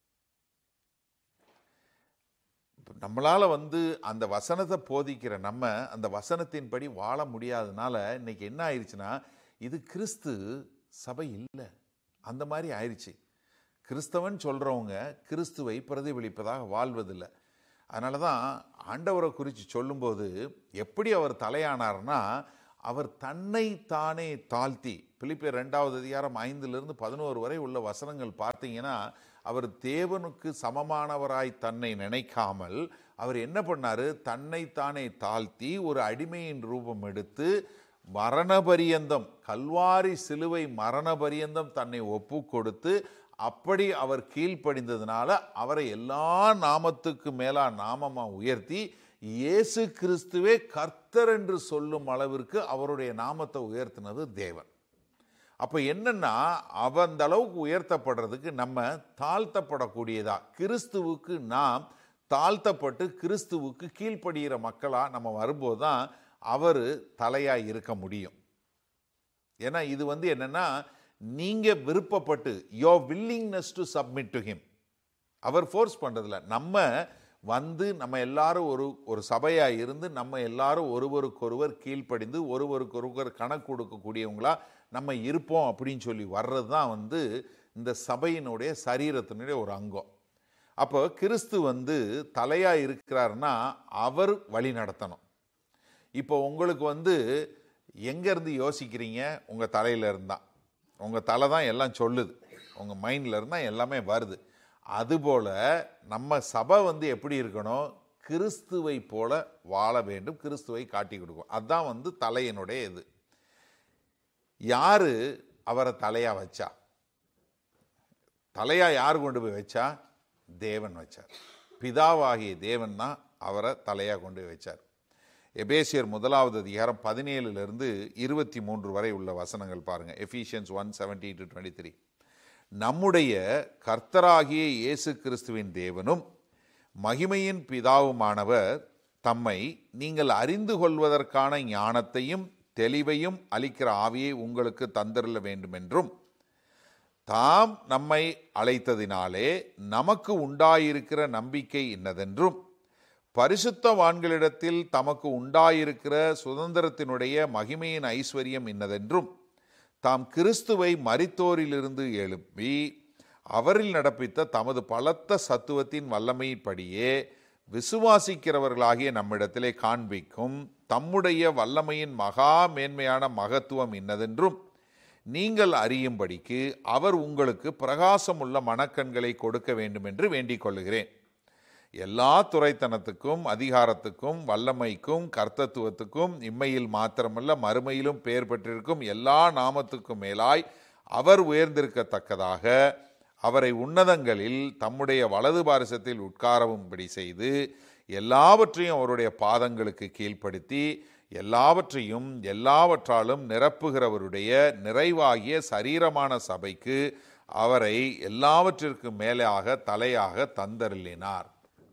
நம்மளால் வந்து அந்த வசனத்தை போதிக்கிற நம்ம அந்த வசனத்தின்படி வாழ முடியாதனால இன்னைக்கு என்ன ஆயிடுச்சுன்னா, இது கிறிஸ்து சபை இல்லை, அந்த மாதிரி ஆயிடுச்சு. கிறிஸ்தவன் சொல்கிறவங்க கிறிஸ்துவை பிரதிபலிப்பதாக வாழ்வதில்லை. அதனால தான் ஆண்டவரை குறித்து சொல்லும்போது எப்படி அவர் தலையானார்னா, அவர் தன்னை தானே தாழ்த்தி, பிலிப்பியர் இரண்டாவது அதிகாரம் ஐந்திலிருந்து பதினோரு வரை உள்ள வசனங்கள் பார்த்தீங்கன்னா, அவர் தேவனுக்கு சமமானவராய் தன்னை நினைக்காமல் அவர் என்ன பண்ணாரு, தன்னை தானே தாழ்த்தி ஒரு அடிமையின் ரூபம் எடுத்து மரண பரியந்தம், கல்வாரி சிலுவை மரண பரியந்தம் தன்னை ஒப்பு கொடுத்து, அப்படி அவர் கீழ்ப்படிந்ததுனால அவரை எல்லா நாமத்துக்கு மேலா நாமமா உயர்த்தி இயேசு கிறிஸ்துவே கர்த்தர் என்று சொல்லும் அளவிற்கு அவருடைய நாமத்தை உயர்த்தினது தேவன். அப்போ என்னன்னா, அவ அந்த அளவுக்கு உயர்த்தப்படுறதுக்கு நம்ம தாழ்த்தப்படக்கூடியதா, கிறிஸ்துவுக்கு நாம் தாழ்த்தப்பட்டு கிறிஸ்துவுக்கு கீழ்ப்படுகிற மக்களா நம்ம வரும்போது தான் அவர் தலையாய் இருக்க முடியும். ஏன்னா இது வந்து என்னன்னா, நீங்க விருப்பப்பட்டு your willingness to submit to him, our force பண்றதில்ல. நம்ம வந்து நம்ம எல்லாரும் ஒரு ஒரு சபையாக இருந்து நம்ம எல்லாரும் ஒருவருக்கொருவர் கீழ்ப்படிந்து ஒருவருக்கொருவர் கணக்கு கொடுக்கக்கூடியவங்களா நம்ம இருப்போம் அப்படின்னு சொல்லி வர்றது தான் வந்து இந்த சபையினுடைய சரீரத்தினுடைய ஒரு அங்கம். அப்போ கிறிஸ்து வந்து தலையாக இருக்கிறாருன்னா அவர் வழி நடத்தணும். இப்போ உங்களுக்கு வந்து எங்கேருந்து யோசிக்கிறீங்க, உங்கள் தலையில் இருந்தால், உங்கள் தலை தான் எல்லாம் சொல்லுது, உங்கள் மைண்டில் இருந்தால் எல்லாமே வருது. அதுபோல் நம்ம சபை வந்து எப்படி இருக்கணும், கிறிஸ்துவை போல வாழ வேண்டும், கிறிஸ்துவை காட்டி கொடுக்கும். அதுதான் வந்து தலையினுடைய இது. யாரு அவரை தலையா வச்சா, தலையா யார் கொண்டு போய் வச்சா, தேவன் வச்சார். பிதாவாகிய தேவன் தான் அவரை தலையா கொண்டு போய் வச்சார். எபேசியர் முதலாவது அதிகாரம் பதினேழுலேருந்து இருபத்தி மூன்று வரை உள்ள வசனங்கள் பாருங்க. எஃபீஷியன்ஸ் one seventy to twenty three. நம்முடைய கர்த்தராகிய இயேசு கிறிஸ்துவின் தேவனும் மகிமையின் பிதாவுமானவர் தம்மை நீங்கள் அறிந்து கொள்வதற்கான ஞானத்தையும் தெளிவையும் அளிக்கிற ஆவியை உங்களுக்கு தந்தருள வேண்டும் என்றும், தாம் நம்மை அழைத்ததினாலே நமக்கு உண்டாயிருக்கிற நம்பிக்கை இன்னதென்றும், பரிசுத்தவான்களிடத்தில் தமக்கு உண்டாயிருக்கிற சுதந்திரத்தினுடைய மகிமையின் ஐஸ்வர்யம் இன்னதென்றும், தாம் கிறிஸ்துவை மரித்தோரிலிருந்து எழுப்பி அவரில் நடப்பித்த தமது பலத்த சத்துவத்தின் வல்லமையின்படியே விசுவாசிக்கிறவர்களாகிய நம்மிடத்திலே காண்பிக்கும் தம்முடைய வல்லமையின் மகா மேன்மையான மகத்துவம் இன்னதென்றும் நீங்கள் அறியும்படிக்கு அவர் உங்களுக்கு பிரகாசமுள்ள மனக்கண்களை கொடுக்க வேண்டும் என்று வேண்டிக் கொள்கிறேன். எல்லா துரைத்தனத்துக்கும் அதிகாரத்துக்கும் வல்லமைக்கும் கர்த்தத்துவத்துக்கும் இம்மையில் மாத்திரமல்ல மறுமையிலும் பெயர் பெற்றிருக்கும் எல்லா நாமத்துக்கும் மேலாய் அவர் உயர்ந்திருக்கத்தக்கதாக அவரை உன்னதங்களில் தம்முடைய வலது பாரிசத்தில் உட்காரவும்படி செய்து எல்லாவற்றையும் அவருடைய பாதங்களுக்கு கீழ்ப்படுத்தி எல்லாவற்றையும் எல்லாவற்றாலும் நிரப்புகிறவருடைய நிறைவாகிய சரீரமான சபைக்கு அவரை எல்லாவற்றிற்கும் மேலாக தலையாக தந்தருளினார்.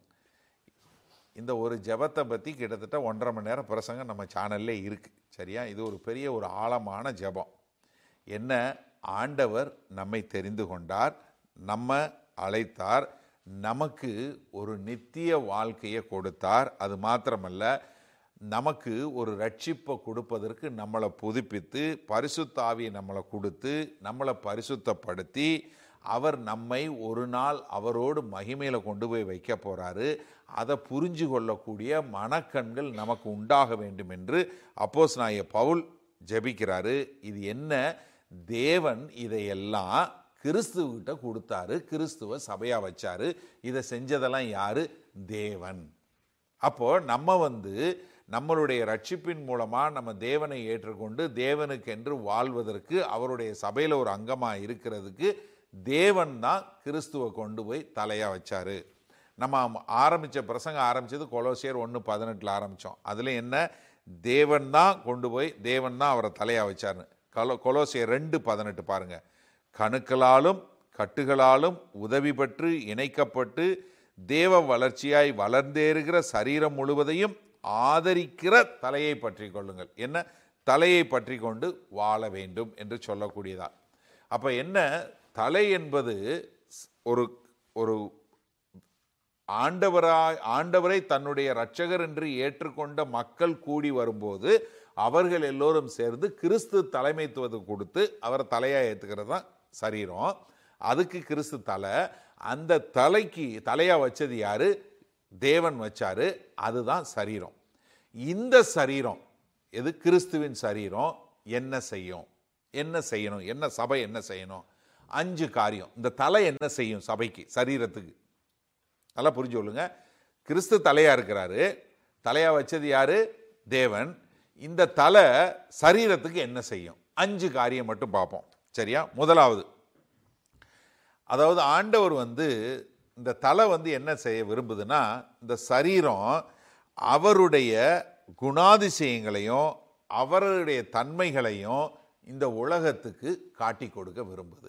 இந்த ஒரு ஜெபத்தை பற்றி கிட்டத்தட்ட ஒன்றரை மணி நேரம் பிரசங்கம் நம்ம சேனல்லே இருக்குது. சரியா? இது ஒரு பெரிய ஒரு ஆழமான ஜெபம். என்ன, ஆண்டவர் நம்மை தெரிந்து கொண்டார், நம்ம அழைத்தார், நமக்கு ஒரு நித்திய வாழ்க்கையை கொடுத்தார். அது மாத்திரமல்ல, நமக்கு ஒரு ரட்சிப்பை கொடுப்பதற்கு நம்மளை புதுப்பித்து பரிசுத்த ஆவியை நம்மளை கொடுத்து நம்மளை பரிசுத்தப்படுத்தி அவர் நம்மை ஒரு நாள் அவரோடு மகிமையில் கொண்டு போய் வைக்க போகிறாரு. அதை புரிஞ்சு கொள்ளக்கூடிய மனக்கண்கள் நமக்கு உண்டாக வேண்டும் என்று அப்போஸ்தலனாகிய பவுல் ஜெபிக்கிறாரு. இது என்ன, தேவன் இதையெல்லாம் கிறிஸ்துவிட்ட கொடுத்தாரு, கிறிஸ்துவ சபையா வச்சாரு. இதை செஞ்சதெல்லாம் யாரு? தேவன். அப்போ நம்ம வந்து நம்மளுடைய ரட்சிப்பின் மூலமாக நம்ம தேவனை ஏற்றுக்கொண்டு தேவனுக்கென்று வாழ்வதற்கு அவருடைய சபையில் ஒரு அங்கமாக இருக்கிறதுக்கு தேவன் தான் கிறிஸ்துவை கொண்டு போய் தலையாக வச்சாரு. நம்ம ஆரம்பித்த பிரசங்கம் ஆரம்பித்தது கொலோசியர் ஒன்று பதினெட்டில் ஆரம்பித்தோம். அதில் என்ன, தேவன் தான் கொண்டு போய் தேவன் தான் அவரை தலையாக வச்சாருன்னு. கொலோ கொலோசியர் ரெண்டு பதினெட்டு பாருங்கள். கணுக்களாலும் கட்டுகளாலும் உதவி பெற்று இணைக்கப்பட்டு தேவ வளர்ச்சியாய் வளர்ந்தேறுகிற சரீரம் முழுவதையும் ஆதரிக்கிற தலையை பற்றி கொள்ளுங்கள். என்ன, தலையை பற்றி கொண்டு வாழ வேண்டும் என்று சொல்லக்கூடியதா. அப்போ என்ன, தலை என்பது ஒரு ஒரு ஆண்டவராய் ஆண்டவரை தன்னுடைய இரட்சகர் என்று ஏற்றுக்கொண்ட மக்கள் கூடி வரும்போது அவர்கள் எல்லோரும் சேர்ந்து கிறிஸ்து தலைமைத்துவத்தை கொடுத்து அவரை தலையாக ஏற்றுக்கிறது தான் சரீரம். அதுக்கு கிறிஸ்து தலை. அந்த தலைக்கு தலையாக வச்சது யாரு? தேவன் வச்சாரு. அதுதான் சரீரம். இந்த சரீரம் எது கிறிஸ்துவின் சரீரம் என்ன செய்யும், என்ன செய்யணும், என்ன சபை என்ன செய்யணும், அஞ்சு காரியம். இந்த தலை என்ன செய்யும் சபைக்கு, சரீரத்துக்கு, நல்லா புரிஞ்சு கொள்ளுங்க. கிறிஸ்து தலையா இருக்கிறாரு, தலையா வச்சது யாரு, தேவன். இந்த தலை சரீரத்துக்கு என்ன செய்யும், அஞ்சு காரியம் மட்டும் பார்ப்போம். சரியா? முதலாவது, அதாவது ஆண்டவர் வந்து இந்த தலை வந்து என்ன செய்ய விரும்புதுன்னா, இந்த சரீரம் அவருடைய குணாதிசயங்களையும் அவருடைய தன்மைகளையும் இந்த உலகத்துக்கு காட்டி கொடுக்க விரும்புது.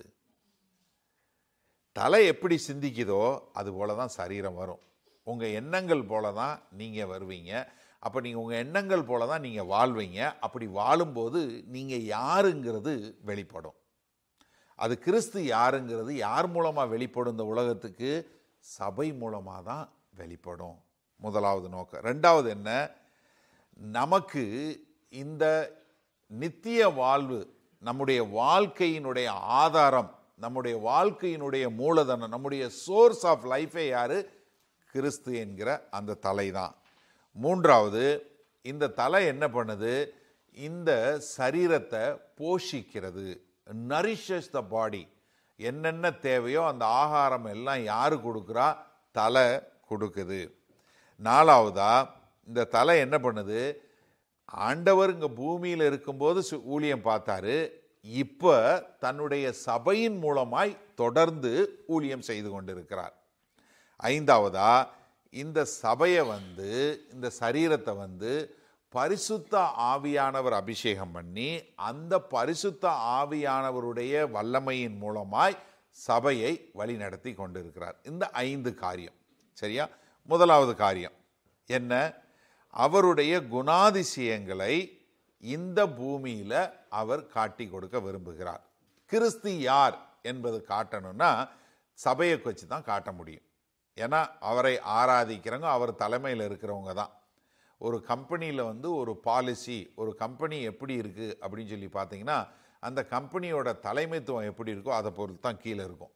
தலை எப்படி சிந்திக்குதோ அது போல தான் சரீரம் வரும். உங்கள் எண்ணங்கள் போல தான் நீங்கள் வருவீங்க. அப்போ நீங்கள் உங்கள் எண்ணங்கள் போல தான் நீங்கள் வாழ்வீங்க. அப்படி வாழும்போது நீங்கள் யாருங்கிறது வெளிப்படும். அது கிறிஸ்து யாருங்கிறது யார் மூலமாக வெளிப்படும், இந்த உலகத்துக்கு சபை மூலமாக தான் வெளிப்படும். முதலாவது நோக்கம். ரெண்டாவது என்ன, நமக்கு இந்த நித்திய வாழ்வு, நம்முடைய வாழ்க்கையினுடைய ஆதாரம், நம்முடைய வாழ்க்கையினுடைய மூலதனம், நம்முடைய சோர்ஸ் ஆஃப் லைஃபே யாரு, கிறிஸ்து என்கிற அந்த தலை தான். மூன்றாவது, இந்த தலை என்ன பண்ணுது, இந்த சரீரத்தை போஷிக்கிறது, நரிஷஸ் த பாடி. என்னென்ன தேவையோ அந்த ஆகாரம் எல்லாம் யாரு கொடுக்குறா, தலை கொடுக்குது. நாலாவதா, இந்த தலை என்ன பண்ணுது, ஆண்டவர் இங்க பூமியில் இருக்கும்போது ஊழியம் பார்த்தாரு, இப்ப தன்னுடைய சபையின் மூலமாய் தொடர்ந்து ஊழியம் செய்து கொண்டிருக்கிறார். ஐந்தாவதா, இந்த சபையை வந்து, இந்த சரீரத்தை வந்து பரிசுத்த ஆவியானவர் அபிஷேகம் பண்ணி அந்த பரிசுத்த ஆவியானவருடைய வல்லமையின் மூலமாய் சபையை வழி நடத்தி கொண்டிருக்கிறார். இந்த ஐந்து காரியம். சரியா? முதலாவது காரியம் என்ன, அவருடைய குணாதிசயங்களை இந்த பூமியில அவர் காட்டி கொடுக்க விரும்புகிறார். கிறிஸ்து யார் என்பது காட்டணும்னா சபையை வச்சு தான் காட்ட முடியும். ஏன்னா அவரை ஆராதிக்கிறவங்க அவர் தலைமையில் இருக்கிறவங்க தான். ஒரு கம்பெனியில் வந்து ஒரு பாலிசி, ஒரு கம்பெனி எப்படி இருக்குது அப்படின்னு சொல்லி பார்த்தீங்கன்னா, அந்த கம்பெனியோட தலைமைத்துவம் எப்படி இருக்கோ அதை பொறுத்து தான் கீழே இருக்கும்.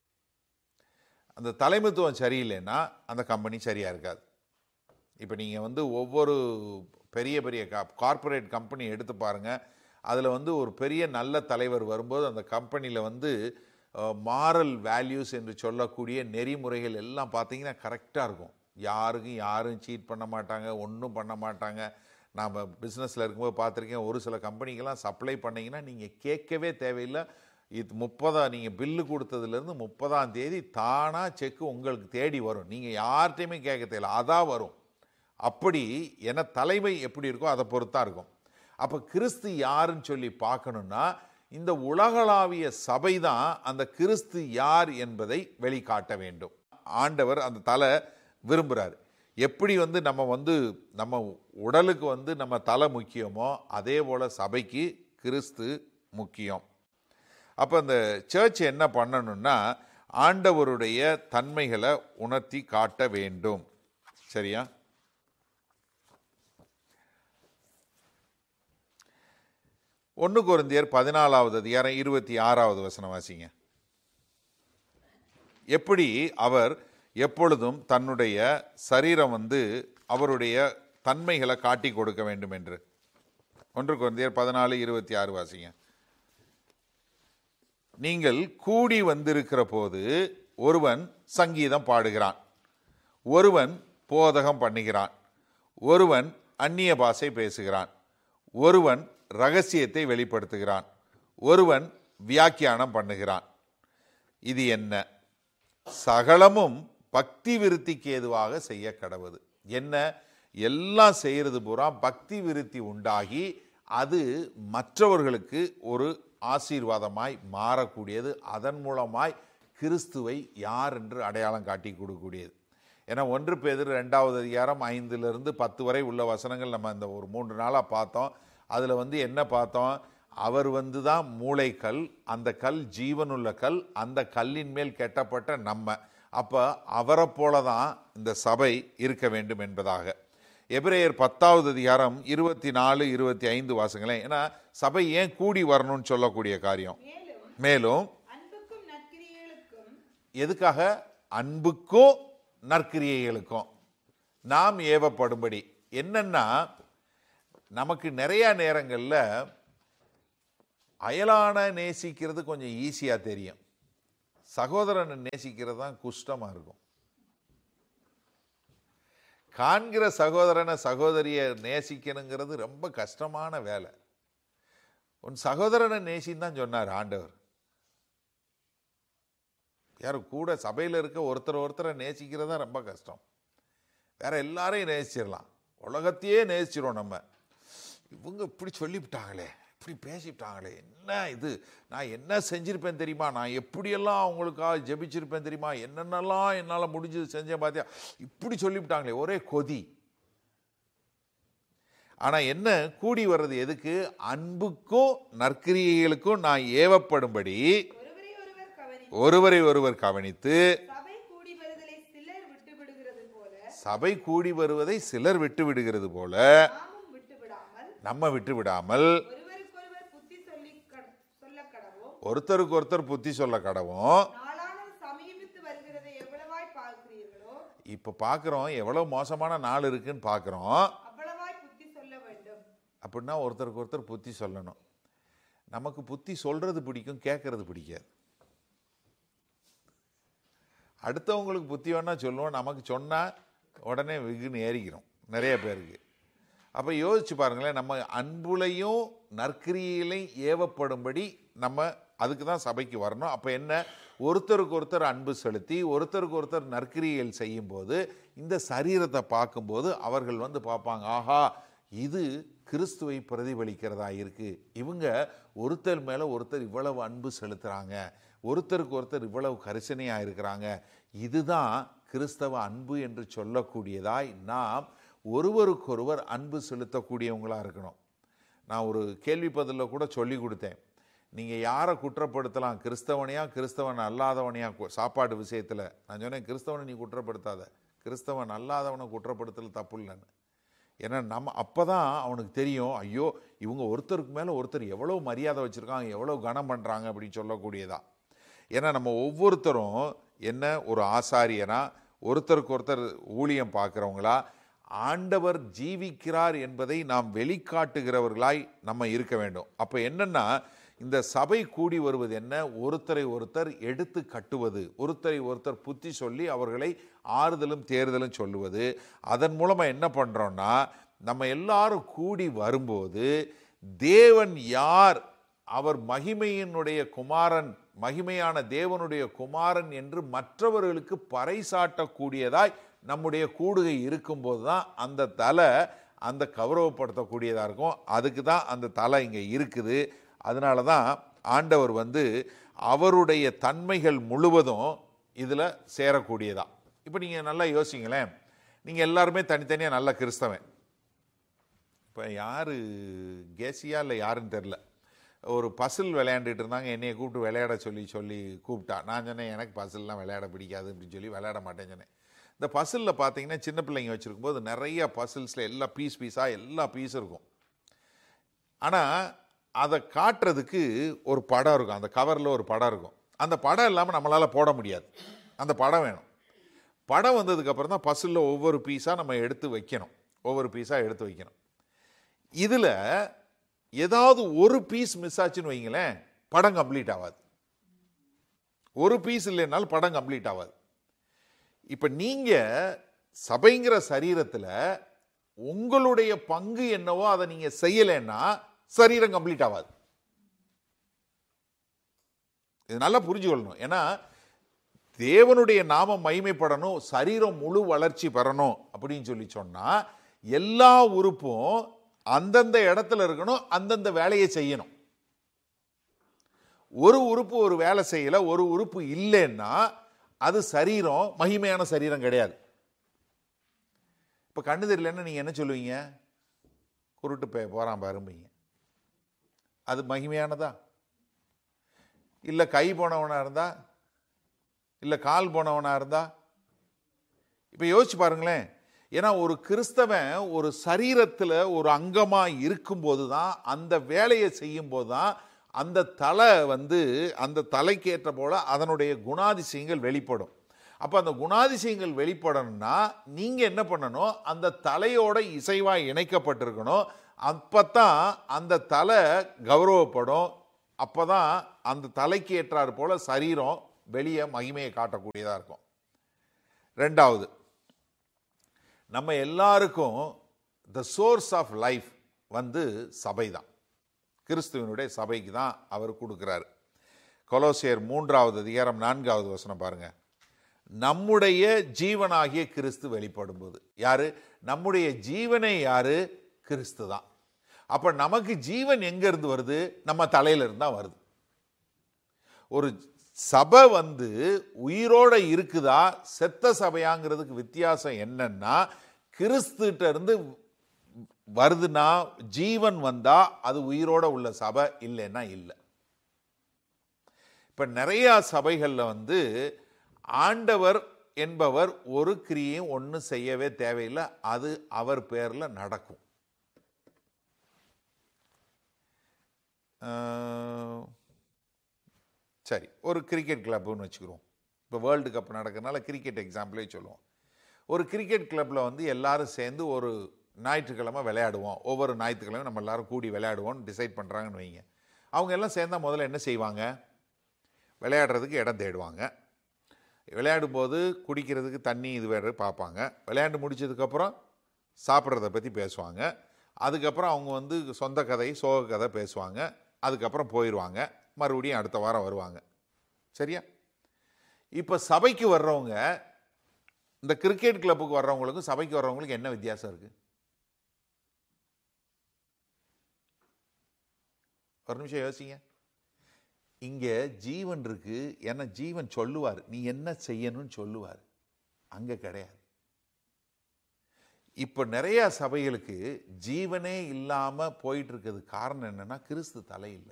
அந்த தலைமைத்துவம் சரியில்லைன்னா அந்த கம்பெனி சரியாக இருக்காது. இப்போ நீங்கள் வந்து ஒவ்வொரு பெரிய பெரிய கார்ப்பரேட் கம்பெனி எடுத்து பாருங்கள், அதில் வந்து ஒரு பெரிய நல்ல தலைவர் வரும்போது அந்த கம்பெனியில் வந்து மாரல் வேல்யூஸ் என்று சொல்லக்கூடிய நெறிமுறைகள் எல்லாம் பார்த்தீங்கன்னா கரெக்டாக இருக்கும். யாருக்கும் யாரும் சீட் பண்ண மாட்டாங்க, ஒன்றும் பண்ண மாட்டாங்க. நாம் பிஸ்னஸில் இருக்கும்போது பார்த்துருக்கேன், ஒரு சில கம்பெனிக்கெல்லாம் சப்ளை பண்ணிங்கன்னா நீங்கள் கேட்கவே தேவையில்லை. இது முப்பதாம் நீங்கள் பில்லு கொடுத்ததுலேருந்து முப்பதாம் தேதி தானாக செக்கு உங்களுக்கு தேடி வரும். நீங்கள் யார்கிட்டையுமே கேட்க தேவையில்லை, அதான் வரும். அப்படி என தலைமை எப்படி இருக்கோ அதை பொறுத்தா இருக்கும். அப்போ கிறிஸ்து யாருன்னு சொல்லி பார்க்கணுன்னா இந்த உலகளாவிய சபை தான் அந்த கிறிஸ்து யார் என்பதை வெளிக்காட்ட வேண்டும். ஆண்டவர் அந்த தலை விரும்புகிறார். எப்படி வந்து நம்ம வந்து நம்ம உடலுக்கு வந்து நம்ம தலை முக்கியமோ அதே போல் சபைக்கு கிறிஸ்து முக்கியம். அப்போ அந்த சர்ச் என்ன பண்ணணும்னா ஆண்டவருடைய தன்மைகளை உணர்த்தி காட்ட வேண்டும். சரியா? ஒன்று கொரிந்தியர் பதினாலாவது அதிகாரம் இருபத்தி ஆறாவது வசனம் வாசிங்க. எப்படி அவர் எப்பொழுதும் தன்னுடைய சரீரம் வந்து அவருடைய தன்மைகளை காட்டி கொடுக்க வேண்டும் என்று. ஒன்று கொரிந்தியர் பதினாலு இருபத்தி ஆறு வாசிங்க. நீங்கள் கூடி வந்திருக்கிற போது ஒருவன் சங்கீதம் பாடுகிறான், ஒருவன் போதகம் பண்ணுகிறான், ஒருவன் அந்நிய பாஷை பேசுகிறான், ஒருவன் ரகசியத்தை வெளிப்படுத்துகிறான், ஒருவன் வியாக்கியானம் பண்ணுகிறான். இது என்ன? சகலமும் பக்தி விருத்திக்கு ஏதுவாக செய்ய கடவுது. என்ன? எல்லாம் செய்யறது பூரா பக்தி விருத்தி உண்டாகி அது மற்றவர்களுக்கு ஒரு ஆசீர்வாதமாய் மாறக்கூடியது. அதன் மூலமாய் கிறிஸ்துவை யார் என்று அடையாளம் காட்டி கொடுக்கக்கூடியது. ஏன்னா ஒன்று பேதுரு ரெண்டாவது அதிகாரம் ஐந்திலிருந்து பத்து வரை உள்ள வசனங்கள் நம்ம இந்த ஒரு மூன்று நாளாக பார்த்தோம். அதில் வந்து என்ன பார்த்தோம்? அவர் வந்து தான் மூளைக்கல், அந்த கல் ஜீவனுள்ள கல், அந்த கல்லின் மேல் கெட்டப்பட்ட நம்ம. அப்போ அவரை போல தான் இந்த சபை இருக்க வேண்டும் என்பதாக. எபிரேயர் பத்தாவது அதிகாரம் இருபத்தி நாலு இருபத்தி ஐந்து வாசங்களேன். ஏன்னா சபை ஏன் கூடி வரணும்னு சொல்லக்கூடிய காரியம். மேலும் எதுக்காக? அன்புக்கும் நற்கிரியைகளுக்கும் நாம் ஏவப்படும்படி. என்னன்னா நமக்கு நிறைய நேரங்களில் அயலான நேசிக்கிறது கொஞ்சம் ஈஸியாக தெரியும், சகோதரனை நேசிக்கிறது தான் குஷ்டமாக இருக்கும். காண்கிற சகோதரனை சகோதரியை நேசிக்கணுங்கிறது ரொம்ப கஷ்டமான வேலை. உன் சகோதரனை நேசின்னு தான் சொன்னார் ஆண்டவர். யாரும் கூட சபையில் இருக்க ஒருத்தர் ஒருத்தரை நேசிக்கிறது தான் ரொம்ப கஷ்டம். வேற எல்லாரையும் நேசிச்சிடலாம், உலகத்தையே நேசிச்சிடும் நம்ம. இவங்க இப்படி சொல்லிவிட்டாங்களே, இப்படி பேசிவிட்டாங்களே, என்ன இது, நான் என்ன செஞ்சிருப்பேன் தெரியுமா, நான் எப்படியெல்லாம் அவங்களுக்காக ஜெபிச்சிருப்பேன் தெரியுமா, என்னென்னலாம் என்னால் முடிஞ்சது செஞ்சேன் பார்த்தியா, இப்படி சொல்லிவிட்டாங்களே, ஒரே கொதி. ஆனால் என்ன கூடி வர்றது எதுக்கு? அன்புக்கும் நற்கிரியைகளுக்கும் நான் ஏவப்படும்படி ஒருவரை ஒருவர் கவனித்து, சபை கூடி வருவதை சிலர் விட்டு விடுகிறது போல நம்ம விட்டு விடாமல் ஒருத்தருக்கு ஒருத்தர் புத்தி சொல்ல கடவும். இப்ப பாக்குறோம் எவ்வளவு மோசமான நாள் இருக்குன்னு பாக்குறோம். அப்படின்னா ஒருத்தருக்கு ஒருத்தர் புத்தி சொல்லணும். நமக்கு புத்தி சொல்றது பிடிக்கும், கேட்கறது பிடிக்காது. அடுத்தவங்களுக்கு புத்தி வேணா சொல்லுவோம், நமக்கு சொன்னா உடனே வெகுன்னு ஏறிக்கிறோம் நிறைய பேருக்கு. அப்போ யோசிச்சு பாருங்களேன், நம்ம அன்புலையும் நற்கிரியிலையும் ஏவப்படும்படி நம்ம அதுக்கு தான் சபைக்கு வரணும். அப்போ என்ன, ஒருத்தருக்கு ஒருத்தர் அன்பு செலுத்தி ஒருத்தருக்கு ஒருத்தர் நற்கிரியல் செய்யும் போது இந்த சரீரத்தை பார்க்கும்போது அவர்கள் வந்து பார்ப்பாங்க, ஆஹா இது கிறிஸ்துவை பிரதிபலிக்கிறதா இருக்கு, இவங்க ஒருத்தர் மேலே ஒருத்தர் இவ்வளவு அன்பு செலுத்துகிறாங்க, ஒருத்தருக்கு ஒருத்தர் இவ்வளவு கரிசனையாக இருக்கிறாங்க, இதுதான் கிறிஸ்தவ அன்பு என்று சொல்லக்கூடியதாய் நாம் ஒருவருக்கொருவர் அன்பு செலுத்தக்கூடியவங்களாக இருக்கணும். நான் ஒரு கேள்வி பதிலில் கூட சொல்லி கொடுத்தேன், நீங்கள் யாரை குற்றப்படுத்தலாம், கிறிஸ்தவனையா கிறிஸ்தவன் அல்லாதவனையா சாப்பாடு விஷயத்தில். நான் சொன்னேன், கிறிஸ்தவனை நீ குற்றப்படுத்தாத, கிறிஸ்தவன் அல்லாதவனை குற்றப்படுத்தல் தப்பு இல்லைன்னு. ஏன்னா நம்ம அப்போ தான் அவனுக்கு தெரியும், ஐயோ இவங்க ஒருத்தருக்கு மேலே ஒருத்தர் எவ்வளோ மரியாதை வச்சுருக்காங்க, எவ்வளோ கனம் பண்ணுறாங்க அப்படின்னு சொல்லக்கூடியதா. ஏன்னா நம்ம ஒவ்வொருத்தரும் என்ன ஒரு ஆசாரியனா, ஒருத்தருக்கு ஒருத்தர் ஊழியம் பார்க்குறவங்களா, ஆண்டவர் ஜீவிக்கிறார் என்பதை நாம் வெளிக்காட்டுகிறவர்களாய் நம்ம இருக்க வேண்டும். அப்போ என்னன்னா, இந்த சபை கூடி வருவது என்ன, ஒருத்தரை ஒருத்தர் எடுத்து கட்டுவது, ஒருத்தரை ஒருத்தர் புத்தி சொல்லி அவர்களை ஆறுதலும் தேறுதலும் சொல்லுவது. அதன் மூலமாக என்ன பண்ணுறோன்னா, நம்ம எல்லாரும் கூடி வரும்போது தேவன் யார், அவர் மகிமையினுடைய குமாரன், மகிமையான தேவனுடைய குமாரன் என்று மற்றவர்களுக்கு பறைசாட்டக்கூடியதாய் நம்முடைய கூடுகை இருக்கும்போது தான் அந்த தலை அந்த கௌரவப்படுத்தக்கூடியதாக இருக்கும். அதுக்கு தான் அந்த தலை இங்கே இருக்குது. அதனால தான் ஆண்டவர் வந்து அவருடைய தன்மைகள் முழுவதும் இதில் சேரக்கூடியதா. இப்போ நீங்கள் நல்லா யோசிங்களேன், நீங்கள் எல்லாருமே தனித்தனியாக நல்ல கிறிஸ்தவன். இப்போ யார் கேசியா இல்லை யாருன்னு தெரில, ஒரு பசில் விளையாண்டுட்டு இருந்தாங்க, என்னையை கூப்பிட்டு விளையாட சொல்லி சொல்லி கூப்பிட்டா. நான் சொன்னேன், எனக்கு பசில்லாம் விளையாட பிடிக்காது அப்படின்னு சொல்லி விளையாட மாட்டேன்னு சொன்னேன். இந்த பசிலில் பார்த்தீங்கன்னா சின்ன பிள்ளைங்க வச்சுருக்கும் போது நிறைய பசில்ஸில் எல்லா பீஸ் பீஸாக எல்லா பீஸும் இருக்கும். ஆனால் அதை காட்டுறதுக்கு ஒரு படம் இருக்கும், அந்த கவரில் ஒரு படம் இருக்கும். அந்த படம் இல்லாமல் நம்மளால் போட முடியாது, அந்த படம் வேணும். படம் வந்ததுக்கப்புறம் தான் பசிலில் ஒவ்வொரு பீஸாக நம்ம எடுத்து வைக்கணும், ஒவ்வொரு பீஸாக எடுத்து வைக்கணும். இதில் ஏதாவது ஒரு பீஸ் மிஸ் ஆச்சுன்னு வைங்களேன், படம் கம்ப்ளீட் ஆகாது. ஒரு பீஸ் இல்லைனாலும் படம் கம்ப்ளீட் ஆகாது. இப்போ நீங்கள் சபைங்கிற சரீரத்தில் உங்களுடைய பங்கு என்னவோ அதை நீங்கள் செய்யலைன்னா சரீரம் கம்ப்ளீட் ஆகாது. இது நல்லா புரிஞ்சுக்கொள்ளணும். ஏன்னா தேவனுடைய நாமம் மகிமைப்படணும், சரீரம் முழு வளர்ச்சி பெறணும் அப்படின்னு சொல்லி சொன்னால் எல்லா உறுப்பும் அந்தந்த இடத்துல இருக்கணும், அந்தந்த வேலையை செய்யணும். ஒரு உறுப்பு ஒரு வேலை செய்யல, ஒரு உறுப்பு இல்லைன்னா அது சரீரம் மகிமையான சரீரம் கிடையாது. இப்போ கண்ணு தெரியலன்னா நீங்கள் என்ன சொல்லுவீங்க, குருட்டு பே போகிறான் பாரும்பீங்க, அது மகிமையானதா? இல்லை கை போனவனாக இருந்தா, இல்லை கால் போனவனாக இருந்தா? இப்போ யோசிச்சு பாருங்களேன். ஏன்னா ஒரு கிறிஸ்தவன் ஒரு சரீரத்தில் ஒரு அங்கமாக இருக்கும்போது தான், அந்த வேலையை செய்யும் போது தான் அந்த தலை வந்து அந்த தலைக்கேற்ற போல அதனுடைய குணாதிசயங்கள் வெளிப்படும். அப்போ அந்த குணாதிசயங்கள் வெளிப்படணும்னா நீங்கள் என்ன பண்ணணும், அந்த தலையோட இசைவாக இணைக்கப்பட்டிருக்கணும். அப்போ தான் அந்த தலை கௌரவப்படும். அப்போ தான் அந்த தலைக்கு ஏற்றாறு போல் சரீரம் வெளியே மகிமையை காட்டக்கூடியதாக இருக்கும். ரெண்டாவது, நம்ம எல்லாருக்கும் த சோர்ஸ் ஆஃப் லைஃப் வந்து சபை தான். கிறிஸ்துவனுடைய சபைக்கு தான் அவர் கொடுக்குறாரு. கொலோசியர் மூன்றாவது அதிகாரம் நான்காவது வசனம் பாருங்க. நம்முடைய ஜீவனாகிய கிறிஸ்து வெளிப்படும் போது, யாரு நம்முடைய ஜீவனை, யாரு கிறிஸ்து தான். அப்ப நமக்கு ஜீவன் எங்க இருந்து வருது? நம்ம தலையில இருந்து தான் வருது. ஒரு சபை வந்து உயிரோட இருக்குதா செத்த சபையாங்கிறதுக்கு வித்தியாசம் என்னன்னா, கிறிஸ்துட்ட இருந்து வருதுன்னா ஜீவன் வந்தா அது உயிரோட உள்ள சபை, இல்லைன்னா இல்லை. இப்ப நிறைய சபைகள்ல வந்து ஆண்டவர் என்பவர் ஒரு கிரியையும் ஒன்றும் செய்யவே தேவையில்லை, அது அவர் பேர்ல நடக்கும். சரி, ஒரு கிரிக்கெட் கிளப்னு வச்சுக்கிறோம். இப்போ வேர்ல்டு கப் நடக்கிறதுனால கிரிக்கெட் எக்ஸாம்பிளே சொல்லுவோம். ஒரு கிரிக்கெட் கிளப்பில் வந்து எல்லாரும் சேர்ந்து ஒரு ஞாயிற்றுக்கிழமை விளையாடுவோம், ஒவ்வொரு ஞாயிற்றுக்கிழமை நம்ம எல்லாரும் கூடி விளையாடுவோம்னு டிசைட் பண்ணுறாங்கன்னு வைங்க. அவங்க எல்லாம் சேர்ந்தால் முதல்ல என்ன செய்வாங்க? விளையாடுறதுக்கு இடம் தேடுவாங்க. விளையாடும்போது குடிக்கிறதுக்கு தண்ணி இது வேறு பார்ப்பாங்க. விளையாண்டு முடிச்சதுக்கப்புறம் சாப்பிட்றத பற்றி பேசுவாங்க. அதுக்கப்புறம் அவங்க வந்து சொந்த கதை சோக கதை பேசுவாங்க. அதுக்கப்புறம் போயிடுவாங்க, மறுபடியும் அடுத்த வாரம் வருவாங்க. சரியா? இப்போ சபைக்கு வர்றவங்க, இந்த கிரிக்கெட் கிளப்புக்கு வர்றவங்களுக்கும் சபைக்கு வர்றவங்களுக்கு என்ன வித்தியாசம் இருக்கு? ஒரு நிமிஷம் யோசிங்க. இங்கே ஜீவன் இருக்கு, ஏன்னா ஜீவன் சொல்லுவார், நீ என்ன செய்யணும்னு சொல்லுவார். அங்கே கிடையாது. இப்போ நிறைய சபைகளுக்கு ஜீவனே இல்லாமல் போயிட்டு இருக்கிறது காரணம் என்னன்னா, கிறிஸ்து தலை இல்லை.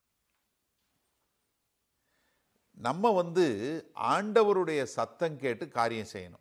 நம்ம வந்து ஆண்டவருடைய சத்தம் கேட்டு காரியம் செய்யணும்.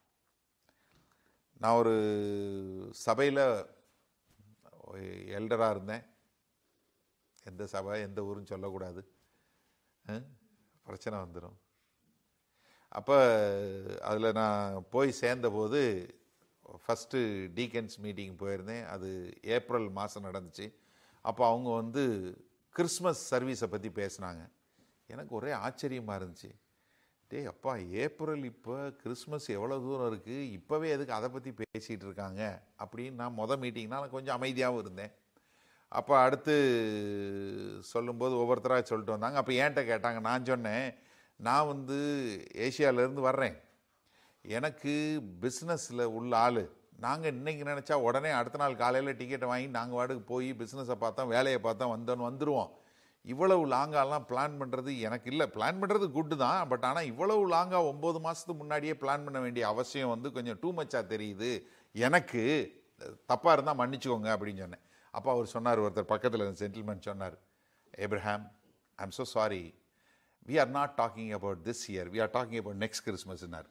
நான் ஒரு சபையில் எல்டராக இருந்தேன். எந்த சபை எந்த ஊருன்னு சொல்லக்கூடாது, பிரச்சனை வந்துடும். அப்போ அதில் நான் போய் சேர்ந்தபோது ஃபஸ்ட்டு டீக்கன்ஸ் மீட்டிங் போயிருந்தேன். அது ஏப்ரல் மாதம் நடந்துச்சு. அப்போ அவங்க வந்து கிறிஸ்மஸ் சர்வீஸை பற்றி பேசினாங்க. எனக்கு ஒரே ஆச்சரியமாக இருந்துச்சு. டே அப்பா, ஏப்ரல் இப்போ கிறிஸ்மஸ் எவ்வளோ தூரம் இருக்குது, இப்போவே எதுக்கு அதை பற்றி பேசிகிட்டு இருக்காங்க அப்படின்னு நான் மொதல் மீட்டிங்னால் கொஞ்சம் அமைதியாகவும் இருந்தேன். அப்போ அடுத்து சொல்லும்போது ஒவ்வொருத்தராக சொல்லிட்டு வந்தாங்க. அப்போ ஏன்ட்ட கேட்டாங்க. நான் சொன்னேன், நான் வந்து ஏஷியாவிலேருந்து வர்றேன், எனக்கு பிஸ்னஸில் உள்ள ஆள். நாங்கள் இன்றைக்கி நினச்சா உடனே அடுத்த நாள் காலையில் டிக்கெட்டை வாங்கி நாங்கள் வாடகை போய் பிஸ்னஸை பார்த்தோம், வேலையை பார்த்தோம், வந்தோன்னு வந்துடுவோம். இவ்வளவு லாங்காலாம் பிளான் பண்ணுறது எனக்கு இல்லை. பிளான் பண்ணுறது குட்டு தான், பட் ஆனால் இவ்வளவு லாங்காக ஒம்பது மாதத்துக்கு முன்னாடியே பிளான் பண்ண வேண்டிய அவசியம் வந்து கொஞ்சம் டூ மச்சாக தெரியுது எனக்கு. தப்பாக இருந்தால் மன்னிச்சுக்கோங்க அப்படின்னு சொன்னேன். அப்போ அவர் சொன்னார், ஒருத்தர் பக்கத்தில் சென்டில்மேன் சொன்னார், Abraham, I am so sorry, we are not talking about this year, we are talking about next கிறிஸ்மஸ்னார்.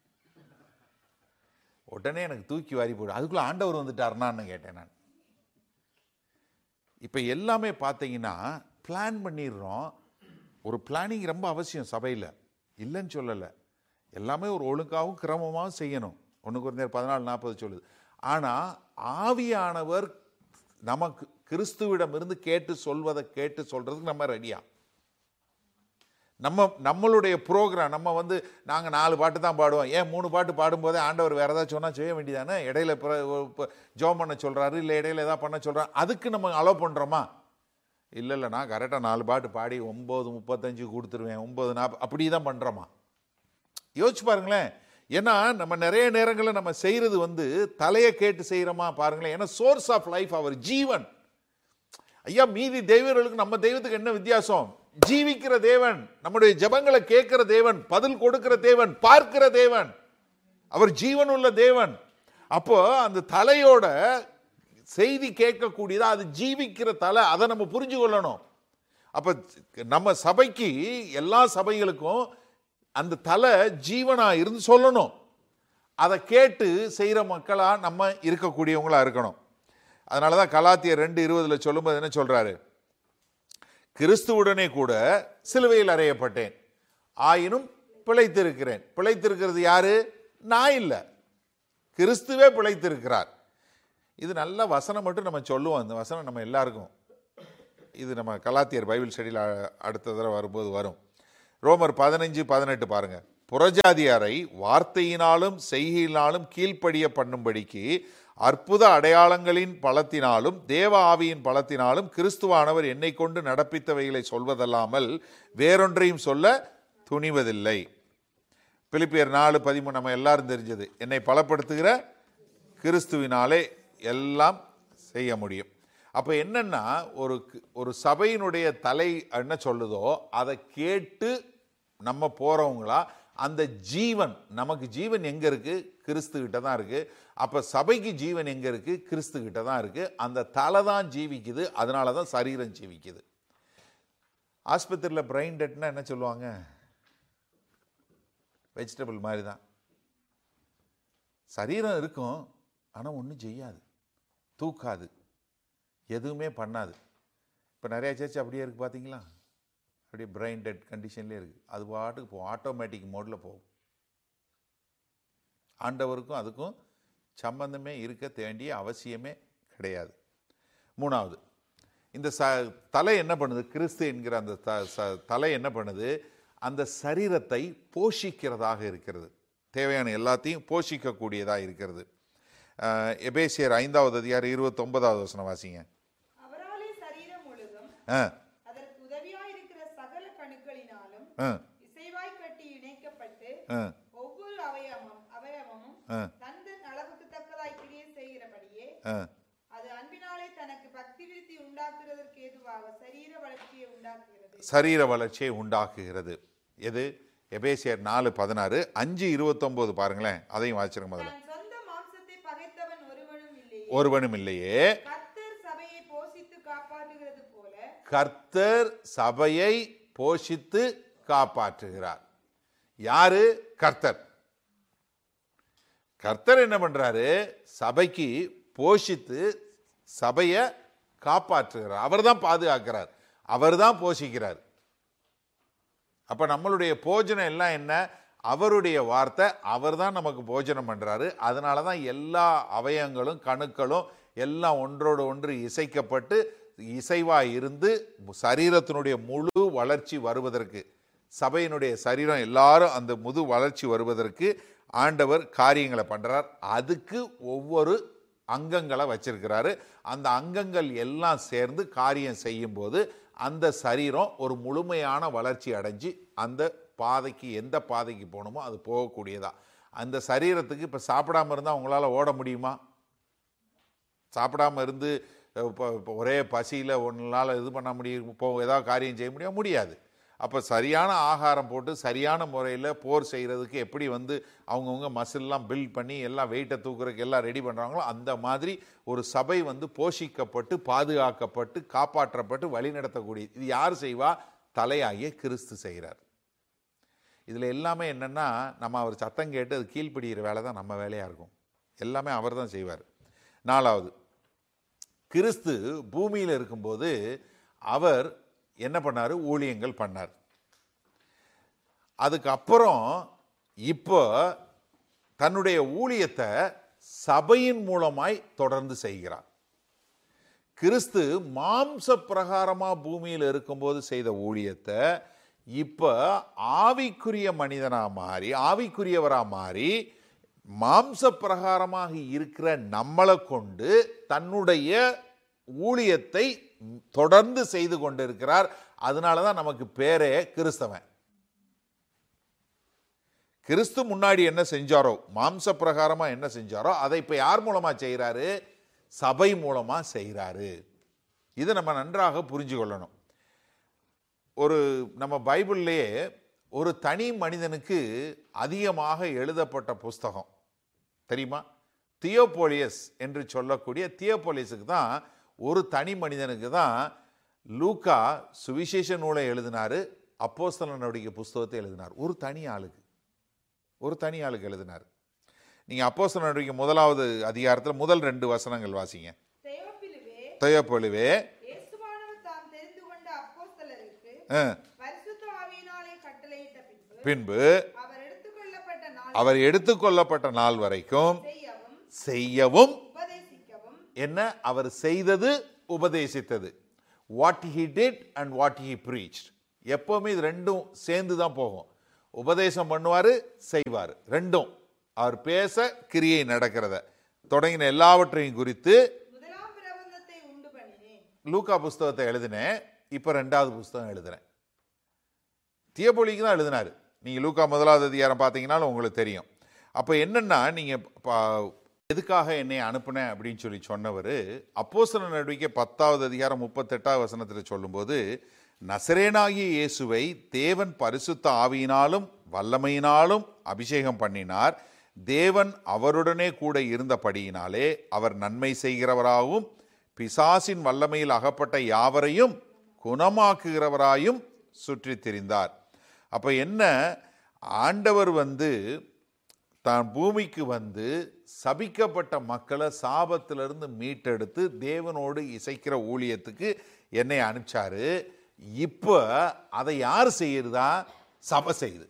உடனே எனக்கு தூக்கி வாரி போடு, அதுக்குள்ளே ஆண்டவர் வந்துட்டாருனான்னு கேட்டேன் நான். இப்போ எல்லாமே பார்த்தீங்கன்னா பிளான் பண்ணிடுறோம். ஒரு பிளானிங் ரொம்ப அவசியம் சபையில், இல்லைன்னு சொல்லலை. எல்லாமே ஒரு ஒழுங்காகவும் கிரமமாகவும் செய்யணும். ஒன்று குறைந்தர் பதினாலு நாற்பது சொல்லுது. ஆனால் ஆவியானவர் நமக்கு கிறிஸ்துவிடம் இருந்து கேட்டு சொல்வதை கேட்டு சொல்றதுக்கு நம்ம ரெடியா? நம்ம நம்மளுடைய ப்ரோக்ராம், நம்ம வந்து நாங்கள் நாலு பாட்டு தான் பாடுவோம். ஏன் மூணு பாட்டு பாடும்போதே ஆண்டவர் வேறு ஏதாவது சொன்னால் செய்ய வேண்டியதானே? இடையில ஜோம் பண்ண சொல்கிறாரு, இல்லை இடையில ஏதாவது பண்ண சொல்கிறாரு, அதுக்கு நம்ம அலோவ் பண்ணுறோமா? இல்லை இல்லை, நான் கரெக்டாக நாலு பாட்டு பாடி ஒம்பது முப்பத்தஞ்சு கொடுத்துருவேன், ஒம்பது நாற்பது அப்படி தான் பண்ணுறோமா? யோசிச்சு பாருங்களேன். ஏன்னா நம்ம நிறைய நேரங்களில் நம்ம செய்கிறது வந்து தலையை கேட்டு செய்கிறோமா பாருங்களேன். ஏன்னா சோர்ஸ் ஆஃப் லைஃப் அவர் ஜீவன். ஐயா, மீதி தெய்வங்களுக்கு நம்ம தெய்வத்துக்கு என்ன வித்தியாசம்? ஜீவிக்கிற தேவன், நம்முடைய ஜெபங்களை கேட்கிற தேவன், பதில் கொடுக்கிற தேவன், பார்க்கிற தேவன், அவர் ஜீவன் உள்ள தேவன். அப்போ அந்த தலையோட செய்தி கேட்கக்கூடியதா, அது ஜீவிக்கிற தலை, அதை நம்ம புரிஞ்சு கொள்ளணும். அப்ப நம்ம சபைக்கு, எல்லா சபைகளுக்கும் அந்த தலை ஜீவனா இருந்து சொல்லணும். அதை கேட்டு செய்கிற மக்களா நம்ம இருக்கக்கூடியவங்களா இருக்கணும். அதனாலதான் கலாத்தியர் ரெண்டு இருபதுல சொல்லும்போது என்ன சொல்றாரு? கிறிஸ்துவுடனே கூட சிலுவையில் அறையப்பட்டேன், ஆயினும் பிழைத்திருக்கிறேன். பிழைத்திருக்கிறது யாரு? நான் இல்லை, கிறிஸ்துவே பிழைத்திருக்கிறார். இது நல்ல வசனம் மட்டும் நம்ம சொல்லுவோம். இந்த வசனம் நம்ம எல்லாருக்கும், இது நம்ம கலாத்தியர் பைபிள் ஸ்டடியில் அடுத்த தடவை வரும்போது வரும். ரோமர் பதினஞ்சு பதினெட்டு பாருங்க. புறஜாதியாரை வார்த்தையினாலும் செய்கையினாலும் கீழ்ப்படிய பண்ணும்படிக்கு அற்புத அடையாளங்களின் பலத்தினாலும் தேவ ஆவியின் பலத்தினாலும் கிறிஸ்துவானவர் என்னை கொண்டு நடப்பித்தவைகளை சொல்வதல்லாமல் வேறொன்றையும் சொல்ல துணிவதில்லை. பிலிப்பியர் நாலு பதிமூணு நம்ம எல்லாரும் தெரிஞ்சது. என்னை பலப்படுத்துகிற கிறிஸ்துவினாலே எல்லாம் செய்ய முடியும். அப்போ என்னன்னா, ஒரு ஒரு சபையினுடைய தலை என்ன சொல்லுதோ அதை கேட்டு நம்ம போறவங்களா, அந்த ஜீவன், நமக்கு ஜீவன் எங்க இருக்கு? கிறிஸ்து கிட்ட தான் இருக்கு. அப்ப சபைக்கு ஜீவன் எங்க இருக்கு? கிறிஸ்து கிட்ட தான் இருக்கு. அந்த தலை தான் ஜீவிக்குது, அதனால தான் சரீரம் ஜீவிக்குது. ஆஸ்பத்திரியில் பிரெயின் டெட்னா என்ன சொல்லுவாங்க? வெஜிடபிள் மாதிரி தான். சரீரம் இருக்கும், ஆனால் ஒன்றும் செய்யாது, தூக்காது, எதுவுமே பண்ணாது. இப்போ நிறைய சர்ச் அப்படியே இருக்குது பார்த்தீங்களா? அப்படியே பிரெயின் டெட் கண்டிஷன்லேயே இருக்குது. அது பாட்டுக்கு போகும், ஆட்டோமேட்டிக் மோடில் போகும். ஆண்டவருக்கும் அதுக்கும் சம்பந்தமே இருக்க வேண்டிய அவசியமே கிடையாது. மூணாவது, இந்த ச தலை என்ன பண்ணுது? கிறிஸ்து என்கிற அந்த த தலை என்ன பண்ணுது? அந்த சரீரத்தை போஷிக்கிறதாக இருக்கிறது. தேவையான எல்லாத்தையும் போஷிக்கக்கூடியதாக இருக்கிறது. எபேசியர் ஐந்தாவது அதிகாரம் இருபத்தி ஒன்பதாவது வசனம் வாசிங்க. சரீர வளர்ச்சியை உண்டாக்குகிறது. எது? எபேசியர் நாலு பதினாறு. அஞ்சு இருபத்தி ஒன்பது பாருங்களேன், அதையும் வாசிச்சிருங்க. முதல்ல, ஒருவனும் இல்லையே, கர்த்தர் சபையை போஷித்து காப்பாற்றுகிறார். யாரு? கர்த்தர். கர்த்தர் என்ன பண்றாரு? சபைக்கு போஷித்து சபையை காப்பாற்றுகிறார். அவர் தான் பாதுகாக்கிறார், அவர் தான் போஷிக்கிறார். அப்ப நம்மளுடைய போஜனம் எல்லாம் என்ன? அவருடைய வார்த்தை. அவர் தான் நமக்கு போஜனம் பண்றாரு. அதனால தான் எல்லா அவயங்களும் கணுக்களும் எல்லாம் ஒன்றோடு ஒன்று இசைக்கப்பட்டு இசைவாய் இருந்து சரீரத்தினுடைய முழு வளர்ச்சி வருவதற்கு, சபையினுடைய சரீரம் எல்லாரும் அந்த முழு வளர்ச்சி வருவதற்கு ஆண்டவர் காரியங்களை பண்றார். அதுக்கு ஒவ்வொரு அங்கங்களை வச்சிருக்கிறாரு. அந்த அங்கங்கள் எல்லாம் சேர்ந்து காரியம் செய்யும் போது அந்த சரீரம் ஒரு முழுமையான வளர்ச்சி அடைஞ்சு அந்த பாதைக்கு, எந்த பாதைக்கு போகணுமோ அது போகக்கூடியதா. அந்த சரீரத்துக்கு இப்போ சாப்பிடாம இருந்தால் அவங்களால ஓட முடியுமா? சாப்பிடாம இருந்து இப்போ ஒரே பசியில் ஒன்றால் இது பண்ண முடியும், இப்போ ஏதாவது காரியம் செய்ய முடியும்? முடியாது. அப்போ சரியான ஆகாரம் போட்டு சரியான முறையில் போர் செய்கிறதுக்கு எப்படி வந்து அவங்கவுங்க மசில்லாம் பில்ட் பண்ணி எல்லாம் வெயிட்டை தூக்குறதுக்கு எல்லாம் ரெடி பண்ணுறாங்களோ அந்த மாதிரி ஒரு சபை வந்து போஷிக்கப்பட்டு பாதுகாக்கப்பட்டு காப்பாற்றப்பட்டு வழி நடத்தக்கூடிய, இது யார் செய்வா? தலையாகிய கிறிஸ்து செய்கிறார். இதில் எல்லாமே என்னென்னா, நம்ம அவர் சத்தம் கேட்டு அது கீழ்ப்பிடிக்கிற வேலை தான் நம்ம வேலையாக இருக்கும். எல்லாமே அவர் தான் செய்வார். நாலாவது, கிறிஸ்து பூமியில் இருக்கும்போது அவர் என்ன பண்ணார்? ஊழியங்கள் பண்ணார். அதுக்கப்புறம் இப்போ தன்னுடைய ஊழியத்தை சபையின் மூலமாய் தொடர்ந்து செய்கிறார். கிறிஸ்து மாம்ச பிரகாரமா பூமியில் இருக்கும்போது செய்த ஊழியத்தை இப்ப ஆவிக்குரிய மனிதனா மாறி, ஆவிக்குரியவரா மாறி, மாம்ச பிரகாரமாக இருக்கிற நம்மளை கொண்டு தன்னுடைய ஊழியத்தை தொடர்ந்து செய்து கொண்டிருக்கிறார். அதனாலதான் நமக்கு பேரே கிறிஸ்தவன். கிறிஸ்து முன்னாடி என்ன செஞ்சாரோ, மாம்ச பிரகாரமா என்ன செஞ்சாரோ அதை இப்ப யார் மூலமா செய்யறாரு? சபை மூலமா செய்யறாரு. இதை நம்ம நன்றாக புரிஞ்சு கொள்ளணும். ஒரு நம்ம பைபிள்லேயே ஒரு தனி மனிதனுக்கு அதிகமாக எழுதப்பட்ட புஸ்தகம் தெரியுமா? தியோபோலியஸ் என்று சொல்லக்கூடிய தியோபோலியஸுக்கு தான், ஒரு தனி மனிதனுக்கு தான் லூக்கா சுவிசேஷ நூலை எழுதினாரு, அப்போஸ்தலர் நடவடிக்கை புஸ்தகத்தை எழுதினார். ஒரு தனி ஆளுக்கு, ஒரு தனி ஆளுக்கு எழுதினார். நீங்க அப்போஸ்தலர் நடவடிக்கை முதலாவது அதிகாரத்தில் முதல் ரெண்டு வசனங்கள் வாசிங்க. தியோபோலிவே, பின்பு அவர் எடுத்துக்கொள்ளப்பட்ட நாள் வரைக்கும் செய்யவும் என்ன அவர் செய்தது உபதேசித்தது. What he did and what he breached. எப்பவுமே இது ரெண்டும் சேர்ந்து தான் போகும். உபதேசம் பண்ணுவாரு, செய்வார், ரெண்டும். அவர் பேச கிரியை நடக்கிறத தொடங்கின எல்லாவற்றையும் குறித்து லூக்கா புஸ்தகத்தை எழுதினேன். இப்ப ரெண்டாவது புஸ்தகம் எழுதுறேன். தியபோலிக்கு தான் எழுதினாரு. நீங்க லூக்கா முதலாவது அதிகாரம் பார்த்தீங்கன்னாலும் உங்களுக்கு தெரியும். அப்ப என்னன்னா, நீங்க எதுக்காக என்னை அனுப்புன அப்படின்னு சொல்லி சொன்னவர் அப்போஸ்தலர் நடவடிக்கை பத்தாவது அதிகாரம் முப்பத்தெட்டாவது வசனத்தில் சொல்லும்போது, நசரேனாகிய இயேசுவை தேவன் பரிசுத்த ஆவியினாலும் வல்லமையினாலும் அபிஷேகம் பண்ணினார். தேவன் அவருடனே கூட இருந்தபடியினாலே அவர் நன்மை செய்கிறவராகவும் பிசாசின் வல்லமையில் அகப்பட்ட யாவரையும் குணமாக்குகிறவராயும் சுற்றி திரிந்தார். அப்ப என்ன, ஆண்டவர் வந்து தான் பூமிக்கு வந்து சபிக்கப்பட்ட மக்களை சாபத்திலிருந்து மீட்டெடுத்து தேவனோடு இசைக்கிற ஊழியத்துக்கு என்னை அனுப்பிச்சாரு. இப்ப அதை யார் செய்யறதா? சபை செய்யுது.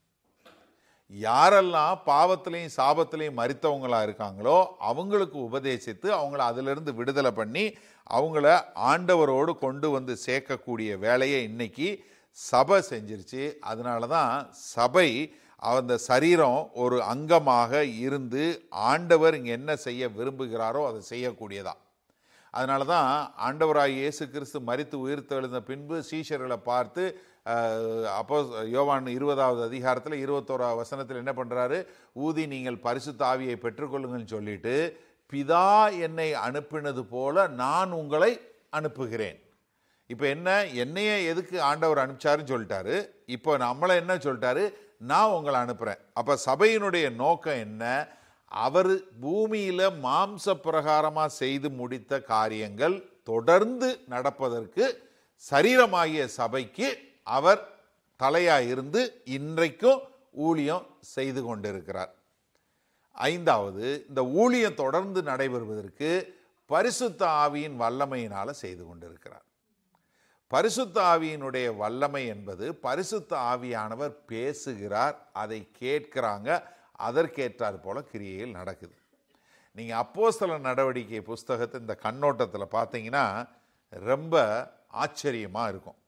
யாரெல்லாம் பாவத்திலையும் சாபத்திலையும் மரித்தவங்களா இருக்காங்களோ அவங்களுக்கு உபதேசித்து அவங்கள அதிலிருந்து விடுதலை பண்ணி அவங்கள ஆண்டவரோடு கொண்டு வந்து சேர்க்கக்கூடிய வேலையை இன்னைக்கு சபை செஞ்சிருச்சு. அதனால தான் சபை அந்த சரீரம் ஒரு அங்கமாக இருந்து ஆண்டவர் இங்கே என்ன செய்ய விரும்புகிறாரோ அதை செய்யக்கூடியதா. அதனால தான் ஆண்டவராய் இயேசு கிறிஸ்து மரித்து உயிர்த்தெழுந்த பின்பு சீஷர்களை பார்த்து அப்போ யோவான் இருபதாவது அதிகாரத்தில் இருபத்தோராவது வசனத்தில் என்ன பண்ணுறாரு? ஊதி நீங்கள் பரிசுத்த ஆவியை பெற்றுக்கொள்ளுங்கன்னு சொல்லிட்டு, பிதா என்னை அனுப்பினது போல நான் உங்களை அனுப்புகிறேன். இப்போ என்ன, என்னைய எதுக்கு ஆண்டவர் அனுப்பிச்சாருன்னு சொல்லிட்டாரு. இப்போ நம்மளை என்ன சொல்லிட்டாரு? நான் உங்களை அனுப்புகிறேன். அப்போ சபையினுடைய நோக்கம் என்ன? அவர் பூமியில் மாம்ச பிரகாரமாக செய்து முடித்த காரியங்கள் தொடர்ந்து நடப்பதற்கு சரீரமாகிய சபைக்கு அவர் தலையாக இருந்து இன்றைக்கும் ஊழியம் செய்து கொண்டிருக்கிறார். ஐந்தாவது, இந்த ஊழியம் தொடர்ந்து நடைபெறுவதற்கு பரிசுத்த ஆவியின் வல்லமையினால செய்து கொண்டிருக்கிறார். பரிசுத்த ஆவியினுடைய வல்லமை என்பது பரிசுத்த ஆவியானவர் பேசுகிறார், அதை கேட்கிறாங்க, அதற்கேற்றார் போல கிரியைகள் நடக்குது. நீங்க அப்போஸ்தலர் நடவடிக்கை புஸ்தகத்தை இந்த கண்ணோட்டத்தில் பார்த்தீங்கன்னா ரொம்ப ஆச்சரியமா இருக்கும்.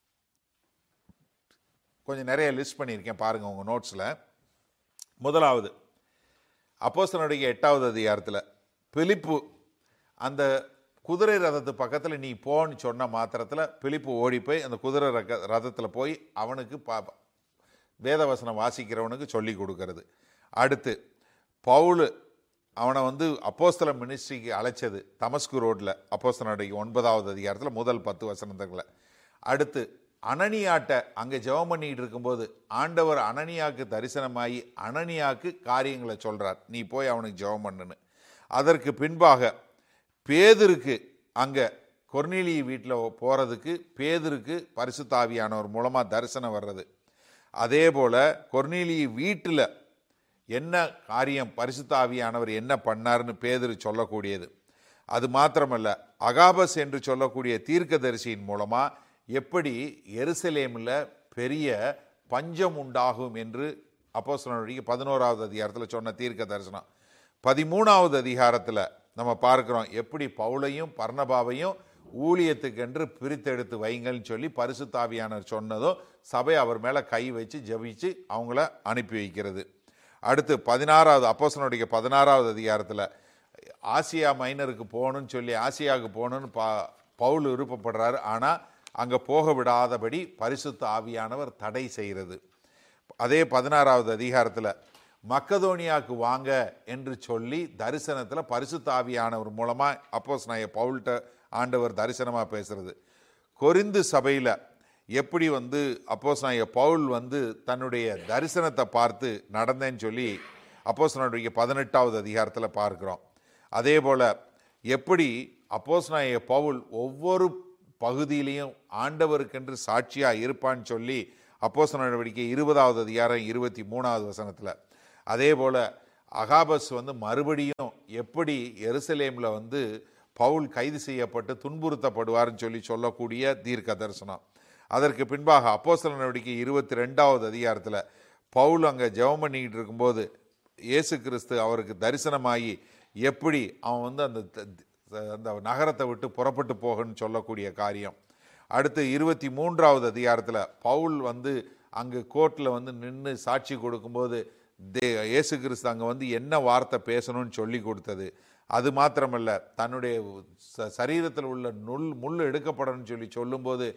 கொஞ்சம் நிறைய லிஸ்ட் பண்ணியிருக்கேன் பாருங்க உங்க நோட்ஸ்ல. முதலாவது அப்போஸ்தலர் நடவடிக்கை எட்டாவது அதிகாரத்தில் பிலிப்பு அந்த குதிரை ரதத்து பக்கத்தில் நீ போன்னு சொன்ன மாத்திரத்தில் பிலிப்பு ஓடி போய் அந்த குதிரை ரக ரதத்தில் போய் அவனுக்கு பா வேதவசனம் வாசிக்கிறவனுக்கு சொல்லி கொடுக்கறது. அடுத்து பவுல் அவனை வந்து அப்போஸ்தல மினிஸ்ட்ரிக்கு அழைச்சது தமஸ்கு ரோட்டில் அப்போஸ்தலர் நடவடிக்கை ஒன்பதாவது அதிகாரத்தில் முதல் பத்து வசனங்களை. அடுத்து அனனியாட்ட அங்கே ஜெபம் பண்ணிட்டு இருக்கும்போது ஆண்டவர் அனனியாவுக்கு தரிசனமாகி அனனியாவுக்கு காரியங்களை சொல்கிறார், நீ போய் அவனுக்கு ஜெபம் பண்ணுன்னு. அதற்கு பின்பாக பேதுருக்கு அங்கே கொர்நேலி வீட்டில் போகிறதுக்கு பேதுருக்கு பரிசுத்த ஆவியானவர் மூலமாக தரிசனம் வர்றது. அதே போல் கொர்நேலி வீட்டில் என்ன காரியம் பரிசுத்த ஆவியானவர் என்ன பண்ணார்னு பேதுரு சொல்லக்கூடியது. அது மாத்திரமல்ல, அகாபஸ் என்று சொல்லக்கூடிய தீர்க்கதரிசியின் மூலமாக எப்படி எருசலேமில் பெரிய பஞ்சம் உண்டாகும் என்று அப்போஸ்தலர் நடவடிக்கை பதினோராவது அதிகாரத்தில் சொன்ன தீர்க்க தரிசனம். பதிமூணாவது அதிகாரத்தில் நம்ம பார்க்குறோம் எப்படி பவுலையும் பர்னபாவையும் ஊழியத்துக்கென்று பிரித்தெடுத்து வைங்கள்னு சொல்லி பரிசுத்த ஆவியானவர் சொன்னதும் சபை அவர் மேலே கை வச்சு ஜெபிச்சு அவங்கள அனுப்பி வைக்கிறது. அடுத்து பதினாறாவது அப்போஸ்தலர் நடவடிக்கை பதினாறாவது அதிகாரத்தில் ஆசியா மைனருக்கு போகணும்னு சொல்லி ஆசியாவுக்கு போகணுன்னு பா பவுல் விருப்பப்படுறாரு. ஆனால் அங்கே போக விடாதபடி பரிசுத்த ஆவியானவர் தடை செய்கிறது. அதே பதினாறாவது அதிகாரத்தில் மக்கதோனியாவுக்கு வாங்க என்று சொல்லி தரிசனத்தில் பரிசுத்த ஆவியானவர் மூலமாக அப்போஸ்தலனாகிய பவுல்கிட்ட ஆண்டவர் தரிசனமாக பேசுறது. கொரிந்து சபையில் எப்படி வந்து அப்போஸ்தலனாகிய பவுல் வந்து தன்னுடைய தரிசனத்தை பார்த்து நடந்தேன்னு சொல்லி அப்போஸ்தலர் நடவடிக்கை பதினெட்டாவது அதிகாரத்தில் பார்க்குறோம். அதே போல் எப்படி அப்போஸ்தலனாகிய பவுல் ஒவ்வொரு பகுதியிலையும் ஆண்டவருக்கென்று சாட்சியாக இருப்பான்னு சொல்லி அப்போஸ்தலர் நடவடிக்கை இருபதாவது அதிகாரம் இருபத்தி மூணாவது வசனத்தில். அதே போல் அகாபஸ் வந்து மறுபடியும் எப்படி எருசலேமில் வந்து பவுல் கைது செய்யப்பட்டு துன்புறுத்தப்படுவார்னு சொல்லி சொல்லக்கூடிய தீர்க்க தரிசனம். அதற்கு பின்பாக அப்போஸ்தலர் நடவடிக்கை இருபத்தி ரெண்டாவது அதிகாரத்தில் பவுல் அங்கே ஜெபம் பண்ணிக்கிட்டு இருக்கும்போது இயேசு கிறிஸ்து அவருக்கு தரிசனமாகி எப்படி அவன் வந்து அந்த அந்த நகரத்தை விட்டு புறப்பட்டு போகணும்னு சொல்லக்கூடிய காரியம். அடுத்து இருபத்தி மூன்றாவது அதிகாரத்தில் பவுல் வந்து அங்கே கோர்ட்டில் வந்து நின்று சாட்சி கொடுக்கும்போது தே இயேசு கிறிஸ்து அங்கே வந்து என்ன வார்த்தை பேசணும்னு சொல்லி கொடுத்தது. அது மாத்திரமல்ல, தன்னுடைய சரீரத்தில் உள்ள நுல் முள் எடுக்கப்படணும்னு சொல்லி சொல்லும்போது